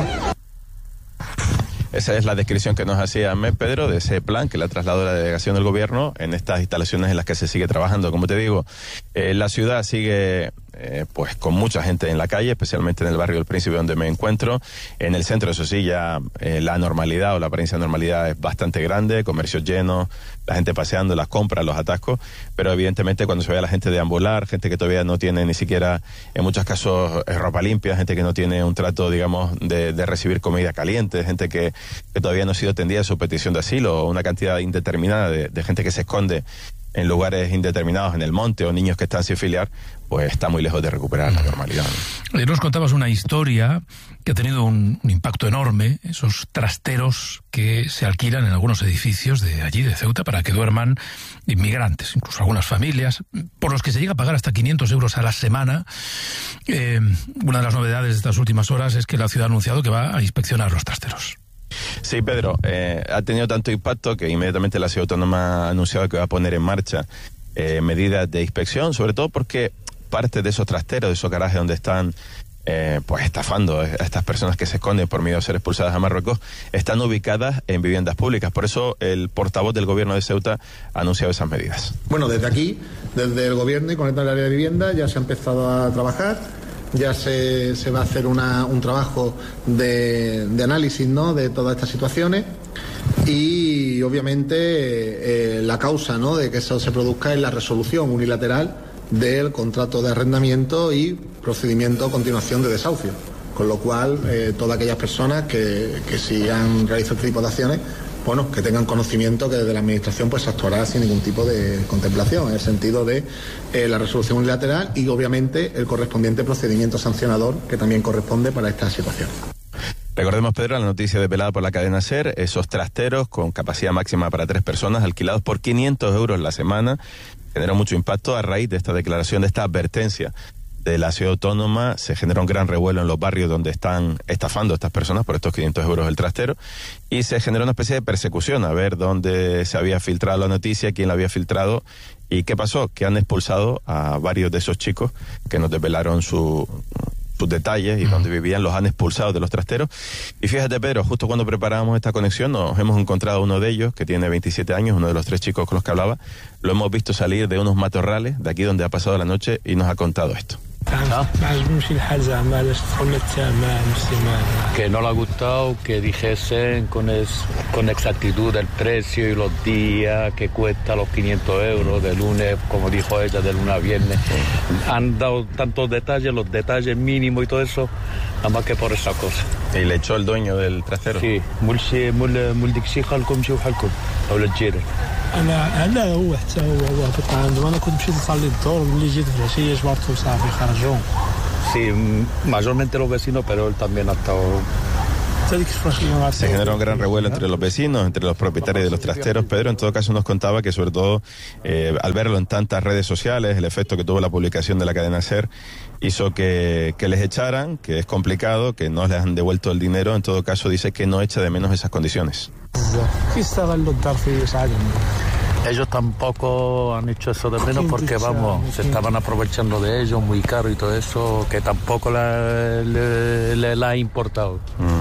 Esa es la descripción que nos hacía Pedro de ese plan que le ha trasladado la delegación del gobierno en estas instalaciones en las que se sigue trabajando. Como te digo, la ciudad sigue pues con mucha gente en la calle, especialmente en el barrio del Príncipe donde me encuentro. En el centro, eso sí, ya la normalidad o la apariencia de normalidad es bastante grande, comercios llenos, la gente paseando, las compras, los atascos, pero evidentemente cuando se ve a la gente deambular, gente que todavía no tiene ni siquiera, en muchos casos, ropa limpia, gente que no tiene un trato, digamos, de recibir comida caliente, gente que todavía no ha sido atendida su petición de asilo, o una cantidad indeterminada de gente que se esconde en lugares indeterminados en el monte, o niños que están sin filiar, pues está muy lejos de recuperar la normalidad, ¿no? Nos contabas una historia que ha tenido un impacto enorme, esos trasteros que se alquilan en algunos edificios de allí, de Ceuta, para que duerman inmigrantes, incluso algunas familias, por los que se llega a pagar hasta 500 euros a la semana. Una de las novedades de estas últimas horas es que la ciudad ha anunciado que va a inspeccionar los trasteros. Sí, Pedro, ha tenido tanto impacto que inmediatamente la ciudad autónoma ha anunciado que va a poner en marcha medidas de inspección, sobre todo porque parte de esos trasteros, de esos garajes donde están pues estafando a estas personas que se esconden por miedo a ser expulsadas a Marruecos, están ubicadas en viviendas públicas. Por eso el portavoz del gobierno de Ceuta ha anunciado esas medidas. Bueno, desde aquí, desde el gobierno y con el área de vivienda, ya se ha empezado a trabajar. Ya se va a hacer un trabajo de análisis, ¿no?, de todas estas situaciones, y obviamente la causa, ¿no?, de que eso se produzca es la resolución unilateral del contrato de arrendamiento y procedimiento a continuación de desahucio, con lo cual todas aquellas personas que si han realizado este tipo de acciones, bueno, que tengan conocimiento que desde la administración pues actuará sin ningún tipo de contemplación, en el sentido de la resolución unilateral y obviamente el correspondiente procedimiento sancionador que también corresponde para esta situación. Recordemos, Pedro, la noticia desvelada por la cadena SER, esos trasteros con capacidad máxima para 3 personas alquilados por 500 euros la semana, generó mucho impacto a raíz de esta declaración, de esta advertencia de la ciudad autónoma. Se genera un gran revuelo en los barrios donde están estafando a estas personas por estos 500 euros el trastero, y se generó una especie de persecución a ver dónde se había filtrado la noticia, quién la había filtrado y qué pasó, que han expulsado a varios de esos chicos que nos desvelaron su detalles y donde vivían los han expulsado de los trasteros. Y fíjate, Pedro, justo cuando preparábamos esta conexión nos hemos encontrado uno de ellos que tiene 27 años, uno de los 3 chicos con los que hablaba. Lo hemos visto salir de unos matorrales de aquí donde ha pasado la noche y nos ha contado esto. Que no le ha gustado que dijesen con exactitud el precio y los días que cuesta los 500 euros de lunes, como dijo ella, de lunes a viernes. Han dado tantos detalles, los detalles mínimos y todo eso, nada más que por esa cosa. ¿Y le echó el dueño del trastero? Sí, Sí, mayormente los vecinos, pero él también ha estado... Se generó un gran revuelo entre los vecinos, entre los propietarios de los trasteros. Pedro, en todo caso, nos contaba que sobre todo al verlo en tantas redes sociales, el efecto que tuvo la publicación de la cadena SER hizo que les echaran, que es complicado, que no les han devuelto el dinero. En todo caso, dice que no echa de menos esas condiciones. Ellos tampoco han hecho eso de menos porque, vamos, se estaban aprovechando de ellos muy caro y todo eso, que tampoco le ha importado.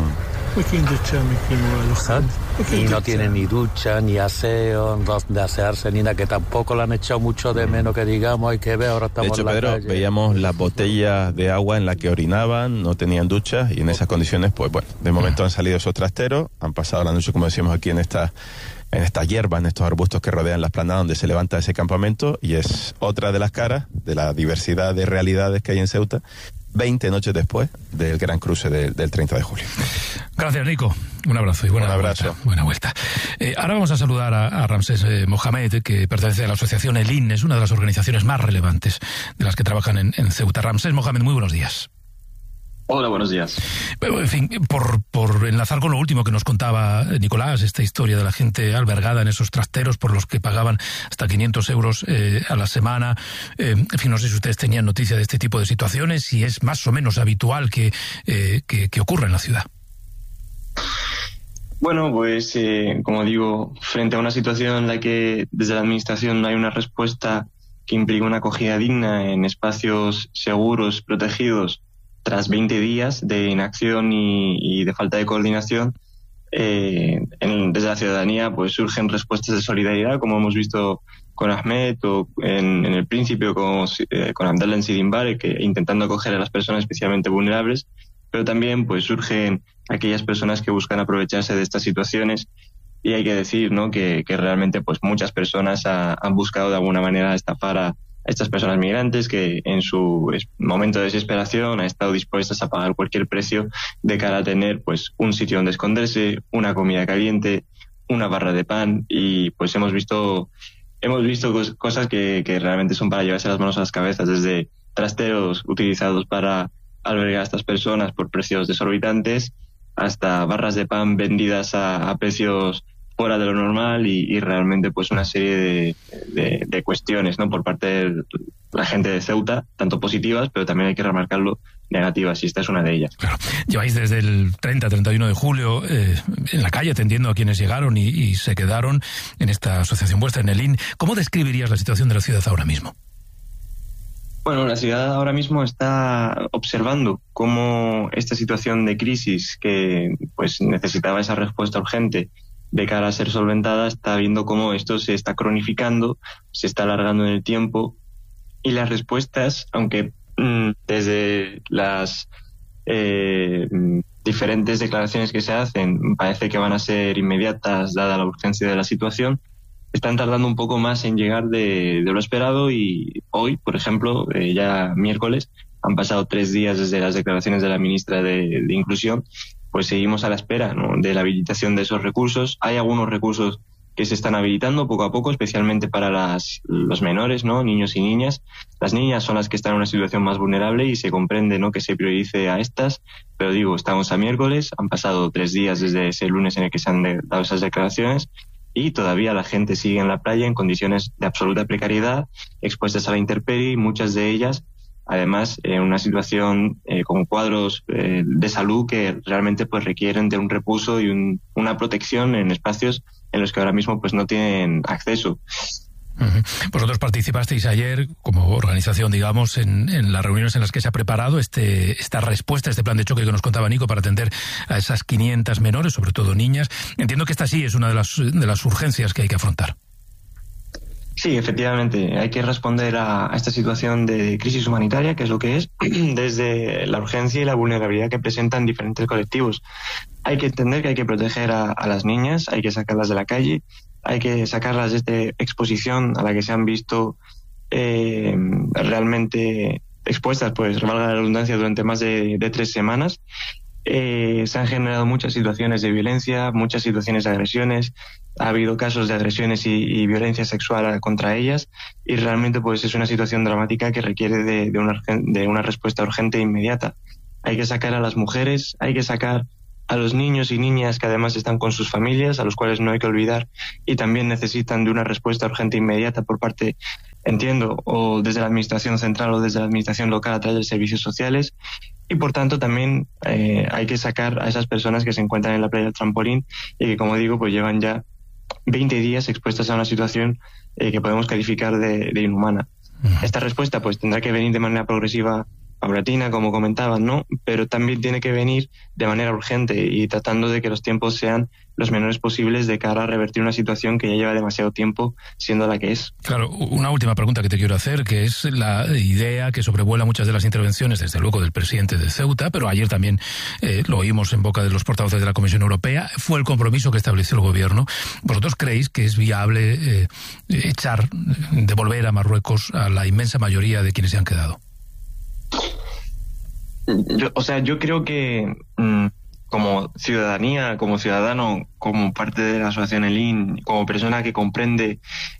Y no tienen ni ducha, ni aseo, de asearse, ni nada, que tampoco le han echado mucho de menos, que digamos, hay que ver, ahora estamos en la Pedro, calle. Veíamos las botellas de agua en las que orinaban, no tenían duchas, y en esas condiciones, pues bueno, de momento han salido esos trasteros, han pasado la noche, como decíamos aquí, en esta hierba, en estos arbustos que rodean la esplanada donde se levanta ese campamento, y es otra de las caras de la diversidad de realidades que hay en Ceuta, 20 noches después del gran cruce del 30 de julio. Gracias, Nico. Un abrazo y buena vuelta. Ahora vamos a saludar a Ramsés Mohamed, que pertenece a la asociación ELIN, es una de las organizaciones más relevantes de las que trabajan en Ceuta. Ramsés Mohamed, muy buenos días. Hola, buenos días. Pero, en fin, por enlazar con lo último que nos contaba Nicolás, esta historia de la gente albergada en esos trasteros por los que pagaban hasta 500 euros a la semana. En fin, no sé si ustedes tenían noticia de este tipo de situaciones, si es más o menos habitual que ocurra en la ciudad. Bueno, pues como digo, frente a una situación en la que desde la administración no hay una respuesta que implique una acogida digna en espacios seguros, protegidos, tras 20 días de inacción y de falta de coordinación, desde la ciudadanía pues surgen respuestas de solidaridad, como hemos visto con Ahmed o en el Príncipe con Abdallah en Sidimbar, que intentando acoger a las personas especialmente vulnerables, pero también pues surgen aquellas personas que buscan aprovecharse de estas situaciones. Y hay que decir, ¿no?, que realmente pues muchas personas han buscado de alguna manera estafar a estas personas migrantes que en su momento de desesperación han estado dispuestas a pagar cualquier precio de cara a tener pues un sitio donde esconderse, una comida caliente, una barra de pan, y pues hemos visto cosas que realmente son para llevarse las manos a las cabezas, desde trasteros utilizados para albergar a estas personas por precios desorbitantes hasta barras de pan vendidas a precios fuera de lo normal y realmente pues una serie de cuestiones, ¿no?, por parte de la gente de Ceuta, tanto positivas, pero también hay que remarcarlo, negativas, y esta es una de ellas. Claro. Lleváis desde el 30-31 de julio en la calle atendiendo a quienes llegaron y se quedaron en esta asociación vuestra, en ELIN. ¿Cómo describirías la situación de la ciudad ahora mismo? Bueno, la ciudad ahora mismo está observando cómo esta situación de crisis que pues necesitaba esa respuesta urgente de cara a ser solventada, está viendo cómo esto se está cronificando, se está alargando en el tiempo, y las respuestas, aunque desde las diferentes declaraciones que se hacen parece que van a ser inmediatas dada la urgencia de la situación, están tardando un poco más en llegar de lo esperado. Y hoy, por ejemplo, ya miércoles, han pasado 3 días desde las declaraciones de la ministra de Inclusión, pues seguimos a la espera, ¿no?, de la habilitación de esos recursos. Hay algunos recursos que se están habilitando poco a poco, especialmente para los menores, ¿no?, niños y niñas. Las niñas son las que están en una situación más vulnerable y se comprende, ¿no?, que se priorice a estas, pero digo, estamos a miércoles, han pasado 3 días desde ese lunes en el que se han dado esas declaraciones, y todavía la gente sigue en la playa en condiciones de absoluta precariedad, expuestas a la intemperie, y muchas de ellas además en una situación con cuadros de salud que realmente pues requieren de un repuso y una protección en espacios en los que ahora mismo pues no tienen acceso. Vosotros participasteis ayer como organización, digamos, en las reuniones en las que se ha preparado esta respuesta, este plan de choque que nos contaba Nico para atender a esas 500 menores, sobre todo niñas. Entiendo que esta sí es una de las urgencias que hay que afrontar. Sí, efectivamente, hay que responder a esta situación de crisis humanitaria, que es lo que es, desde la urgencia y la vulnerabilidad que presentan diferentes colectivos. Hay que entender que hay que proteger a las niñas, hay que sacarlas de la calle, hay que sacarlas de esta exposición a la que se han visto realmente expuestas, pues valga la redundancia, durante más de 3 semanas. Se han generado muchas situaciones de violencia, muchas situaciones de agresiones, ha habido casos de agresiones y violencia sexual contra ellas, y realmente pues es una situación dramática que requiere de una respuesta urgente e inmediata. Hay que sacar a las mujeres, hay que sacar a los niños y niñas que además están con sus familias, a los cuales no hay que olvidar y también necesitan de una respuesta urgente e inmediata por parte, entiendo, o desde la administración central o desde la administración local a través de servicios sociales. Y por tanto también hay que sacar a esas personas que se encuentran en la playa del Trampolín y que, como digo, pues llevan ya 20 días expuestas a una situación que podemos calificar de inhumana. Esta respuesta pues tendrá que venir de manera progresiva, paulatina, como comentaban, ¿no? Pero también tiene que venir de manera urgente y tratando de que los tiempos sean los menores posibles de cara a revertir una situación que ya lleva demasiado tiempo siendo la que es. Claro, una última pregunta que te quiero hacer, que es la idea que sobrevuela muchas de las intervenciones, desde luego del presidente de Ceuta, pero ayer también lo oímos en boca de los portavoces de la Comisión Europea, fue el compromiso que estableció el gobierno. ¿Vosotros creéis que es viable devolver a Marruecos a la inmensa mayoría de quienes se han quedado? Yo creo que como ciudadanía, como ciudadano, como parte de la asociación ELIN, como persona que comprende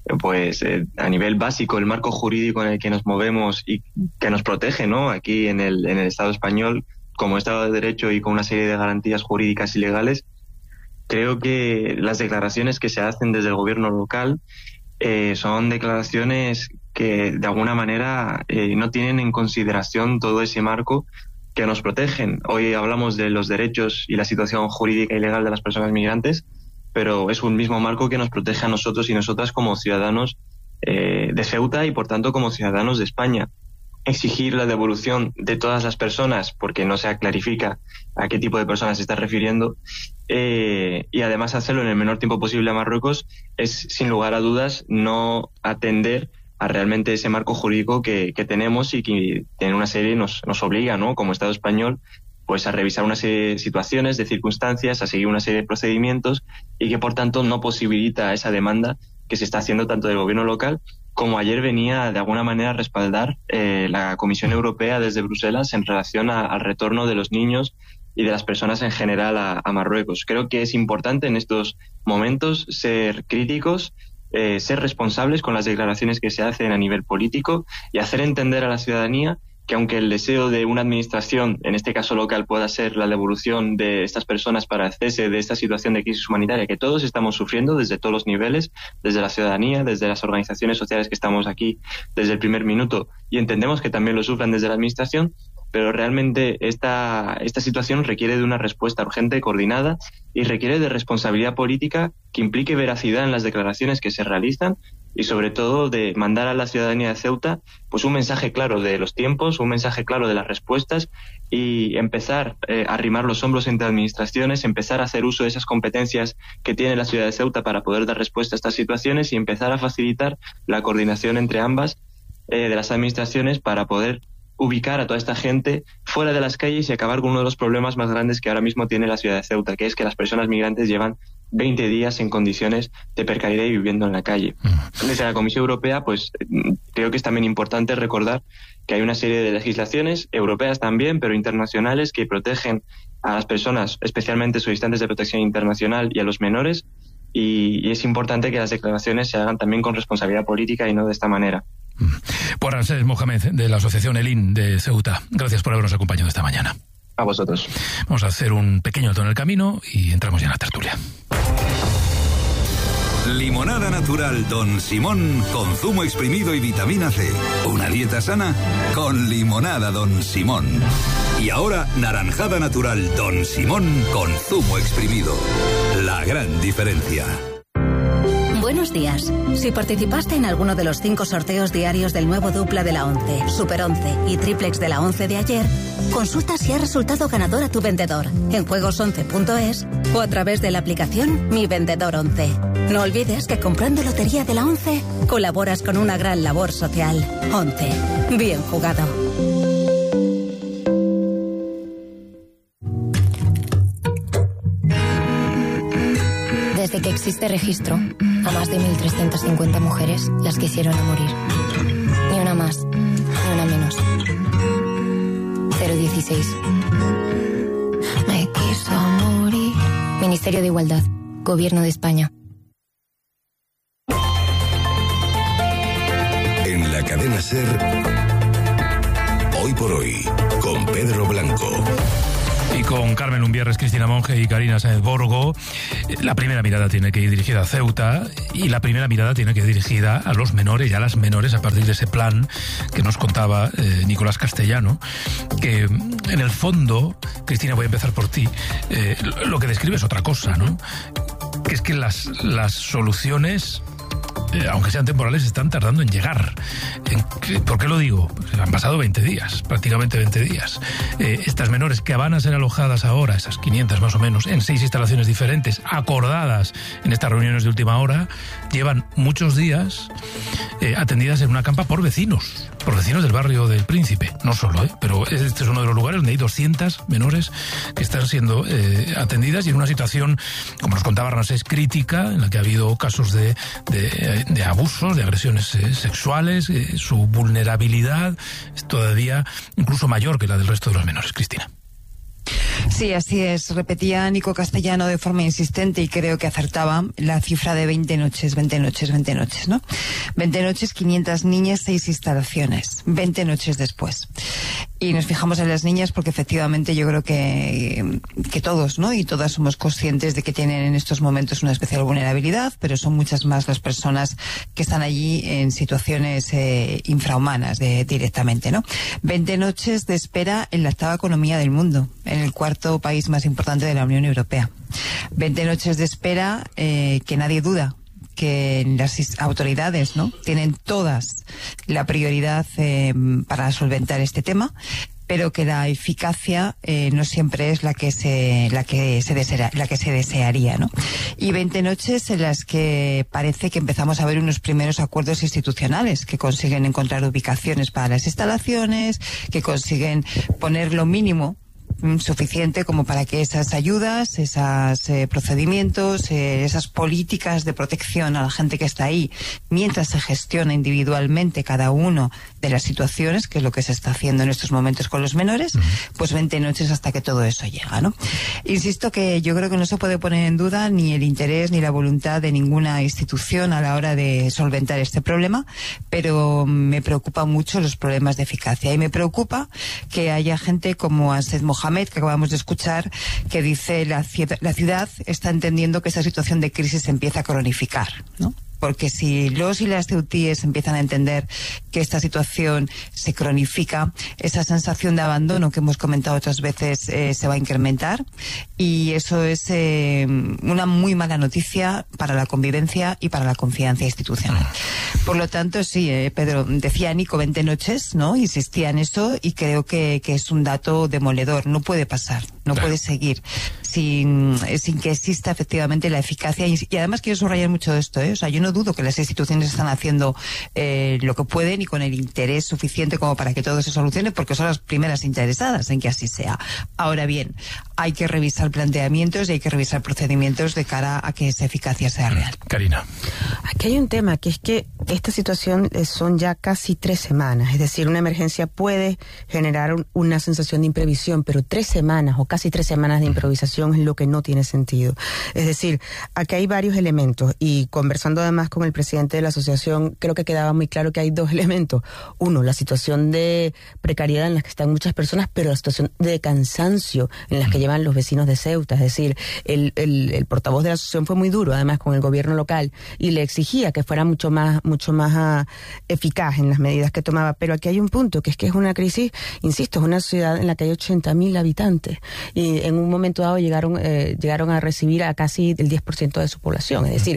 a nivel básico el marco jurídico en el que nos movemos y que nos protege, ¿no? Aquí en el Estado español como Estado de Derecho y con una serie de garantías jurídicas y legales, creo que las declaraciones que se hacen desde el gobierno local son declaraciones que de alguna manera no tienen en consideración todo ese marco que nos protegen. Hoy hablamos de los derechos y la situación jurídica y legal de las personas migrantes, pero es un mismo marco que nos protege a nosotros y nosotras como ciudadanos de Ceuta y por tanto como ciudadanos de España. Exigir la devolución de todas las personas, porque no se clarifica a qué tipo de personas se está refiriendo, y además hacerlo en el menor tiempo posible a Marruecos, es sin lugar a dudas no atender a realmente ese marco jurídico que tenemos y que en una serie nos obliga, ¿no? Como Estado español, pues a revisar una serie de situaciones, de circunstancias, a seguir una serie de procedimientos y que por tanto no posibilita esa demanda que se está haciendo tanto del gobierno local como ayer venía de alguna manera a respaldar la Comisión Europea desde Bruselas en relación al retorno de los niños y de las personas en general a Marruecos. Creo que es importante en estos momentos ser críticos, ser responsables con las declaraciones que se hacen a nivel político y hacer entender a la ciudadanía que aunque el deseo de una administración, en este caso local, pueda ser la devolución de estas personas para el cese de esta situación de crisis humanitaria que todos estamos sufriendo desde todos los niveles, desde la ciudadanía, desde las organizaciones sociales que estamos aquí desde el primer minuto y entendemos que también lo sufran desde la administración, pero realmente esta situación requiere de una respuesta urgente, coordinada y requiere de responsabilidad política que implique veracidad en las declaraciones que se realizan y sobre todo de mandar a la ciudadanía de Ceuta pues un mensaje claro de los tiempos, un mensaje claro de las respuestas y empezar a arrimar los hombros entre administraciones, empezar a hacer uso de esas competencias que tiene la ciudad de Ceuta para poder dar respuesta a estas situaciones y empezar a facilitar la coordinación entre ambas de las administraciones para poder ubicar a toda esta gente fuera de las calles y acabar con uno de los problemas más grandes que ahora mismo tiene la ciudad de Ceuta, que es que las personas migrantes llevan 20 días en condiciones de precariedad y viviendo en la calle. Desde la Comisión Europea, pues creo que es también importante recordar que hay una serie de legislaciones europeas también, pero internacionales, que protegen a las personas, especialmente solicitantes de protección internacional y a los menores, y es importante que las declaraciones se hagan también con responsabilidad política y no de esta manera. Por Ansés Mohamed, de la Asociación ELIN de Ceuta, gracias por habernos acompañado esta mañana. A vosotros. Vamos a hacer un pequeo alto en el camino y entramos ya en la tertulia. Limonada natural Don Simón con zumo exprimido y vitamina C. Una dieta sana con limonada Don Simón. Y ahora naranjada natural Don Simón con zumo exprimido. La gran diferencia. Buenos Buenos días. Si participaste en alguno de los 5 sorteos diarios del nuevo dupla de la 11, Super 11 y triplex de la 11 de ayer, consulta si ha resultado ganador a tu vendedor en juegos11.es o a través de la aplicación Mi Vendedor 11. No olvides que comprando Lotería de la 11 colaboras con una gran labor social. 11. Bien jugado. Desde que existe registro, a más de 1.350 mujeres las quisieron a morir. Ni una más, ni una menos. 016. Me quiso morir. Ministerio de Igualdad, Gobierno de España. En la cadena SER, Hoy por Hoy, con Pedro Blanco. Y con Carmen Lumbierres, Cristina Monge y Karina Sáenz Borgo, la primera mirada tiene que ir dirigida a Ceuta y la primera mirada tiene que ir dirigida a los menores y a las menores a partir de ese plan que nos contaba Nicolás Castellano, que en el fondo, Cristina, voy a empezar por ti, lo que describe es otra cosa, ¿no? Que es que las soluciones, aunque sean temporales, están tardando en llegar. ¿Por qué lo digo? Han pasado 20 días, prácticamente 20 días. Estas menores que van a ser alojadas ahora, esas 500 más o menos, en 6 instalaciones diferentes, acordadas en estas reuniones de última hora, llevan muchos días atendidas en una campa por vecinos del barrio del Príncipe. No solo, pero este es uno de los lugares donde hay 200 menores que están siendo atendidas y en una situación, como nos contaba Ramsés, crítica, en la que ha habido casos de abusos, de agresiones sexuales. Su vulnerabilidad es todavía incluso mayor que la del resto de los menores. Cristina. Sí, así es. Repetía Nico Castellano de forma insistente y creo que acertaba la cifra de 20 noches, ¿no? 20 noches, 500 niñas, 6 instalaciones. 20 noches después. Y nos fijamos en las niñas porque efectivamente yo creo que todos, ¿no? Y todas somos conscientes de que tienen en estos momentos una especial vulnerabilidad, pero son muchas más las personas que están allí en situaciones infrahumanas directamente, ¿no? 20 noches de espera en la 8ª economía del mundo, en el 4º país más importante de la Unión Europea. 20 noches de espera que nadie duda que las autoridades, ¿no?, tienen todas la prioridad para solventar este tema, pero que la eficacia no siempre es la que se desearía, ¿no? Y 20 noches en las que parece que empezamos a ver unos primeros acuerdos institucionales que consiguen encontrar ubicaciones para las instalaciones, que consiguen poner lo mínimo suficiente como para que esas ayudas, esos procedimientos, esas políticas de protección a la gente que está ahí, mientras se gestiona individualmente cada uno de las situaciones, que es lo que se está haciendo en estos momentos con los menores, pues 20 noches hasta que todo eso llega, ¿no? Insisto que yo creo que no se puede poner en duda ni el interés ni la voluntad de ninguna institución a la hora de solventar este problema, pero me preocupan mucho los problemas de eficacia y me preocupa que haya gente como Ansed Mohamed, que acabamos de escuchar, que dice la ciudad está entendiendo que esta situación de crisis se empieza a cronificar, ¿no? Porque si los y las ceutíes empiezan a entender que esta situación se cronifica, esa sensación de abandono que hemos comentado otras veces se va a incrementar, y eso es una muy mala noticia para la convivencia y para la confianza institucional. Por lo tanto, sí, Pedro, decía Nico 20 noches, ¿no? Insistía en eso y creo que es un dato demoledor. No puede pasar, no puede seguir sin que exista efectivamente la eficacia. Y además quiero subrayar mucho esto, O sea, yo no dudo que las instituciones están haciendo lo que pueden y con el interés suficiente como para que todo se solucione, porque son las primeras interesadas en que así sea. Ahora bien, hay que revisar planteamientos y hay que revisar procedimientos de cara a que esa eficacia sea real. Karina. Aquí hay un tema, que es que esta situación son ya casi 3 semanas. Es decir, una emergencia puede generar una sensación de imprevisión, pero 3 semanas o casi 3 semanas de improvisación es lo que no tiene sentido. Es decir, aquí hay varios elementos, y conversando además con el presidente de la asociación, creo que quedaba muy claro que hay 2 elementos. Uno, la situación de precariedad en la que están muchas personas, pero la situación de cansancio en la que llevan los vecinos de Ceuta. Es decir, el portavoz de la asociación fue muy duro, además, con el gobierno local, y le exigía que fuera mucho más eficaz en las medidas que tomaba. Pero aquí hay un punto, que es una crisis, insisto, es una ciudad en la que hay 80.000 habitantes. y en un momento dado llegaron a recibir a casi el 10% de su población. Es decir,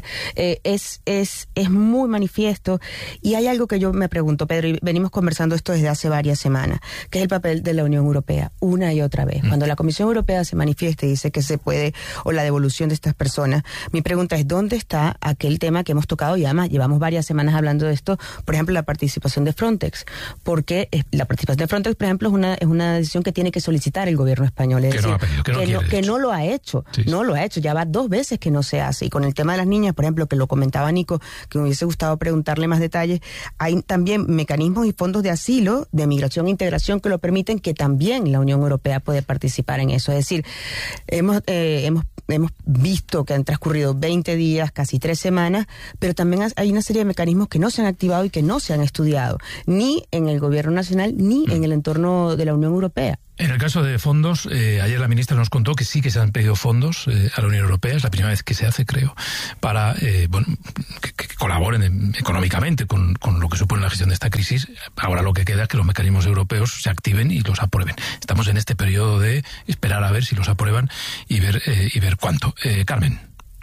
es muy manifiesto, y hay algo que yo me pregunto, Pedro, y venimos conversando esto desde hace varias semanas, que es el papel de la Unión Europea, una y otra vez. Cuando la Comisión Europea se manifiesta y dice que se puede, o la devolución de estas personas, mi pregunta es, ¿dónde está aquel tema que hemos tocado? Y además llevamos varias semanas hablando de esto, por ejemplo, la participación de Frontex, porque la participación de Frontex, por ejemplo, es una decisión que tiene que solicitar el gobierno español, es decir, que no lo ha hecho, no lo ha hecho, ya va 2 veces que no se hace. Y con el tema de las niñas, por ejemplo, que lo comentaba Nico, que me hubiese gustado preguntarle más detalles, hay también mecanismos y fondos de asilo, de migración e integración que lo permiten, que también la Unión Europea puede participar en eso. Es decir, hemos visto que han transcurrido 20 días, casi 3 semanas, pero también hay una serie de mecanismos que no se han activado y que no se han estudiado, ni en el gobierno nacional, ni en el entorno de la Unión Europea. En el caso de fondos, ayer la ministra nos contó que sí que se han pedido fondos a la Unión Europea, es la primera vez que se hace, creo, para que colaboren económicamente con lo que supone la gestión de esta crisis. Ahora lo que queda es que los mecanismos europeos se activen y los aprueben. Estamos en este periodo de esperar a ver si los aprueban y ver cuánto. Carmen.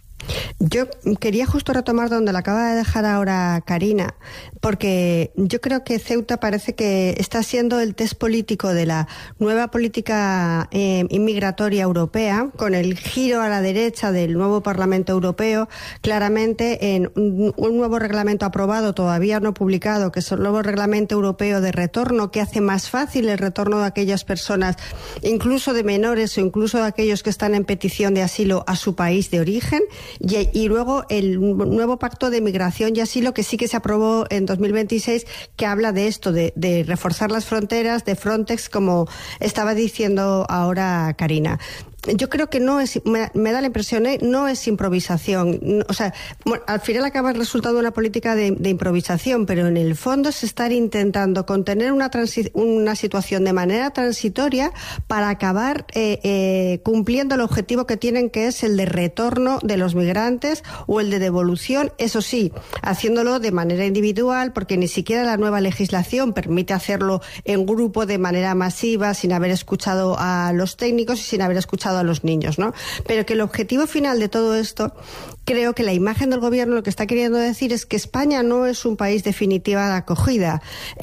Yo quería justo retomar donde la acaba de dejar ahora Karina, porque yo creo que Ceuta parece que está siendo el test político de la nueva política inmigratoria europea, con el giro a la derecha del nuevo Parlamento Europeo, claramente en un nuevo reglamento aprobado, todavía no publicado, que es el nuevo Reglamento Europeo de Retorno, que hace más fácil el retorno de aquellas personas, incluso de menores o incluso de aquellos que están en petición de asilo, a su país de origen. Y luego el nuevo pacto de migración y asilo, que sí que se aprobó en 2026, que habla de esto, de reforzar las fronteras, de Frontex, como estaba diciendo ahora Karina. Yo creo que no es, me da la impresión, no es improvisación. O sea, al final acaba resultando una política de improvisación, pero en el fondo es estar intentando contener una situación de manera transitoria para acabar cumpliendo el objetivo que tienen, que es el de retorno de los migrantes o el de devolución, eso sí, haciéndolo de manera individual, porque ni siquiera la nueva legislación permite hacerlo en grupo de manera masiva, sin haber escuchado a los técnicos y sin haber escuchado a los niños, ¿no? Pero que el objetivo final de todo esto, creo que la imagen del gobierno lo que está queriendo decir es que España no es un país definitiva de acogida,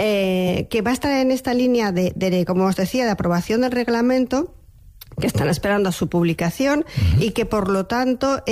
que va a estar en esta línea de, como os decía, de aprobación del reglamento, que están esperando a su publicación, y que por lo tanto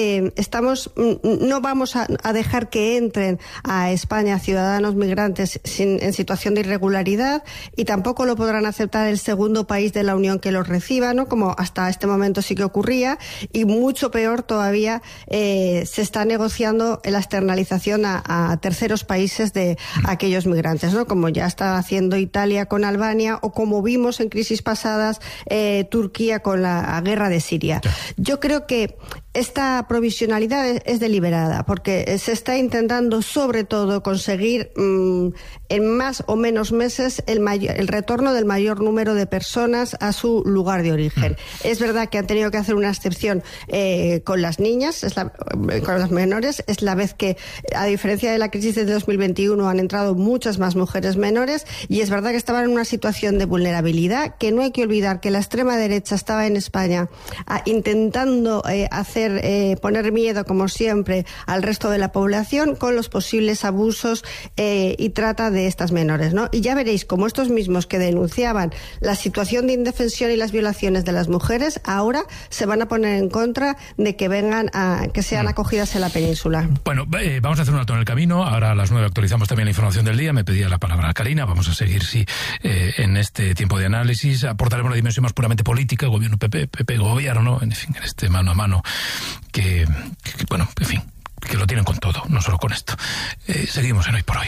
no vamos a dejar que entren a España ciudadanos migrantes en situación de irregularidad, y tampoco lo podrán aceptar el segundo país de la Unión que los reciba, ¿no? Como hasta este momento sí que ocurría, y mucho peor todavía, se está negociando la externalización a terceros países de aquellos migrantes, ¿no? Como ya está haciendo Italia con Albania, o como vimos en crisis pasadas, Turquía con la guerra de Siria. Yo creo que esta provisionalidad es deliberada, porque se está intentando sobre todo conseguir en más o menos meses el retorno del mayor número de personas a su lugar de origen. Es verdad que han tenido que hacer una excepción con las niñas, con las menores. Es la vez que, a diferencia de la crisis de 2021, han entrado muchas más mujeres menores, y es verdad que estaban en una situación de vulnerabilidad, que no hay que olvidar que la extrema derecha estaba en España intentando poner miedo, como siempre, al resto de la población con los posibles abusos y trata de estas menores, ¿no? Y ya veréis cómo estos mismos que denunciaban la situación de indefensión y las violaciones de las mujeres ahora se van a poner en contra de que que sean acogidas en la península. Bueno, vamos a hacer un alto en el camino. Ahora a las 9 actualizamos también la información del día. Me pedía la palabra Karina. Vamos a seguir, en este tiempo de análisis. Aportaremos la dimensión más puramente política, gobierno PP gobierno, en fin, en este mano a mano que bueno, en fin, que lo tienen con todo, no solo con esto. Seguimos en Hoy por Hoy.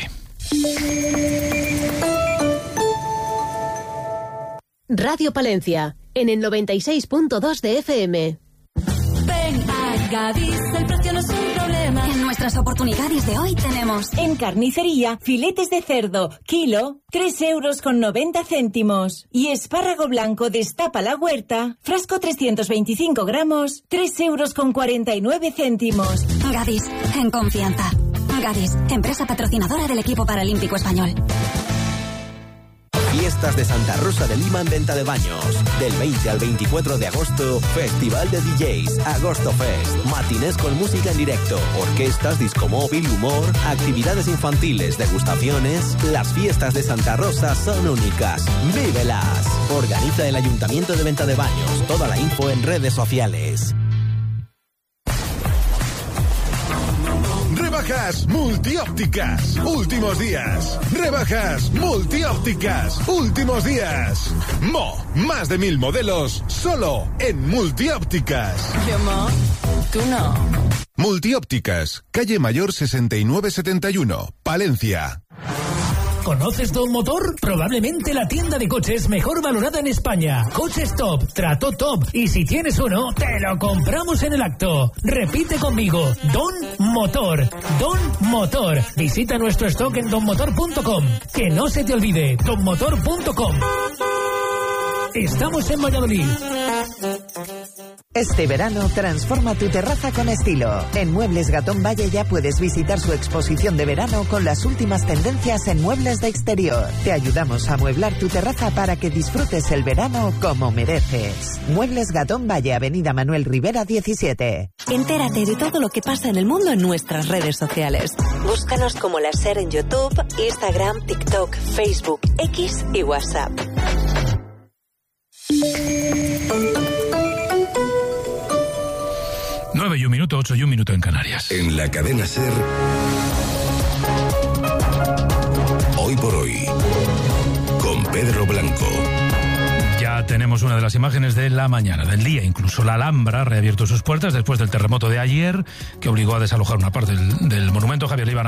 Radio Palencia, en el 96.2 de FM. Ven a Gadis, el precio no es un problema. En nuestras oportunidades de hoy tenemos: en carnicería, filetes de cerdo, kilo, 3,90 €. Y espárrago blanco destapa la huerta, frasco 325 gramos, 3,49 €. Gadis, en confianza. Gadis, empresa patrocinadora del equipo paralímpico español. Fiestas de Santa Rosa de Lima en Venta de Baños. Del 20 al 24 de agosto, Festival de DJs, Agosto Fest, matinés con música en directo, orquestas, disco móvil, humor, actividades infantiles, degustaciones. Las fiestas de Santa Rosa son únicas. ¡Vívelas! Organiza el Ayuntamiento de Venta de Baños. Toda la info en redes sociales. Rebajas multiópticas, últimos días. Rebajas multiópticas, últimos días. Más de 1000 modelos, solo en multiópticas. Yo, tú no. Multiópticas, calle Mayor 6971, Palencia. ¿Conoces Don Motor? Probablemente la tienda de coches mejor valorada en España. Coches top, trato top. Y si tienes uno, te lo compramos en el acto. Repite conmigo, Don Motor. Don Motor. Visita nuestro stock en donmotor.com. Que no se te olvide, donmotor.com. Estamos en Valladolid. Este verano transforma tu terraza con estilo. En Muebles Gatón Valle ya puedes visitar su exposición de verano con las últimas tendencias en muebles de exterior. Te ayudamos a amueblar tu terraza para que disfrutes el verano como mereces. Muebles Gatón Valle, Avenida Manuel Rivera 17. Entérate de todo lo que pasa en el mundo en nuestras redes sociales. Búscanos como La Ser en YouTube, Instagram, TikTok, Facebook, X y WhatsApp. 9 y 1 minuto, 8 y 1 minuto en Canarias. En la cadena SER, Hoy por Hoy, con Pedro Blanco. Ya tenemos una de las imágenes de la mañana, del día. Incluso la Alhambra ha reabierto sus puertas después del terremoto de ayer, que obligó a desalojar una parte del monumento. Javier Líbano.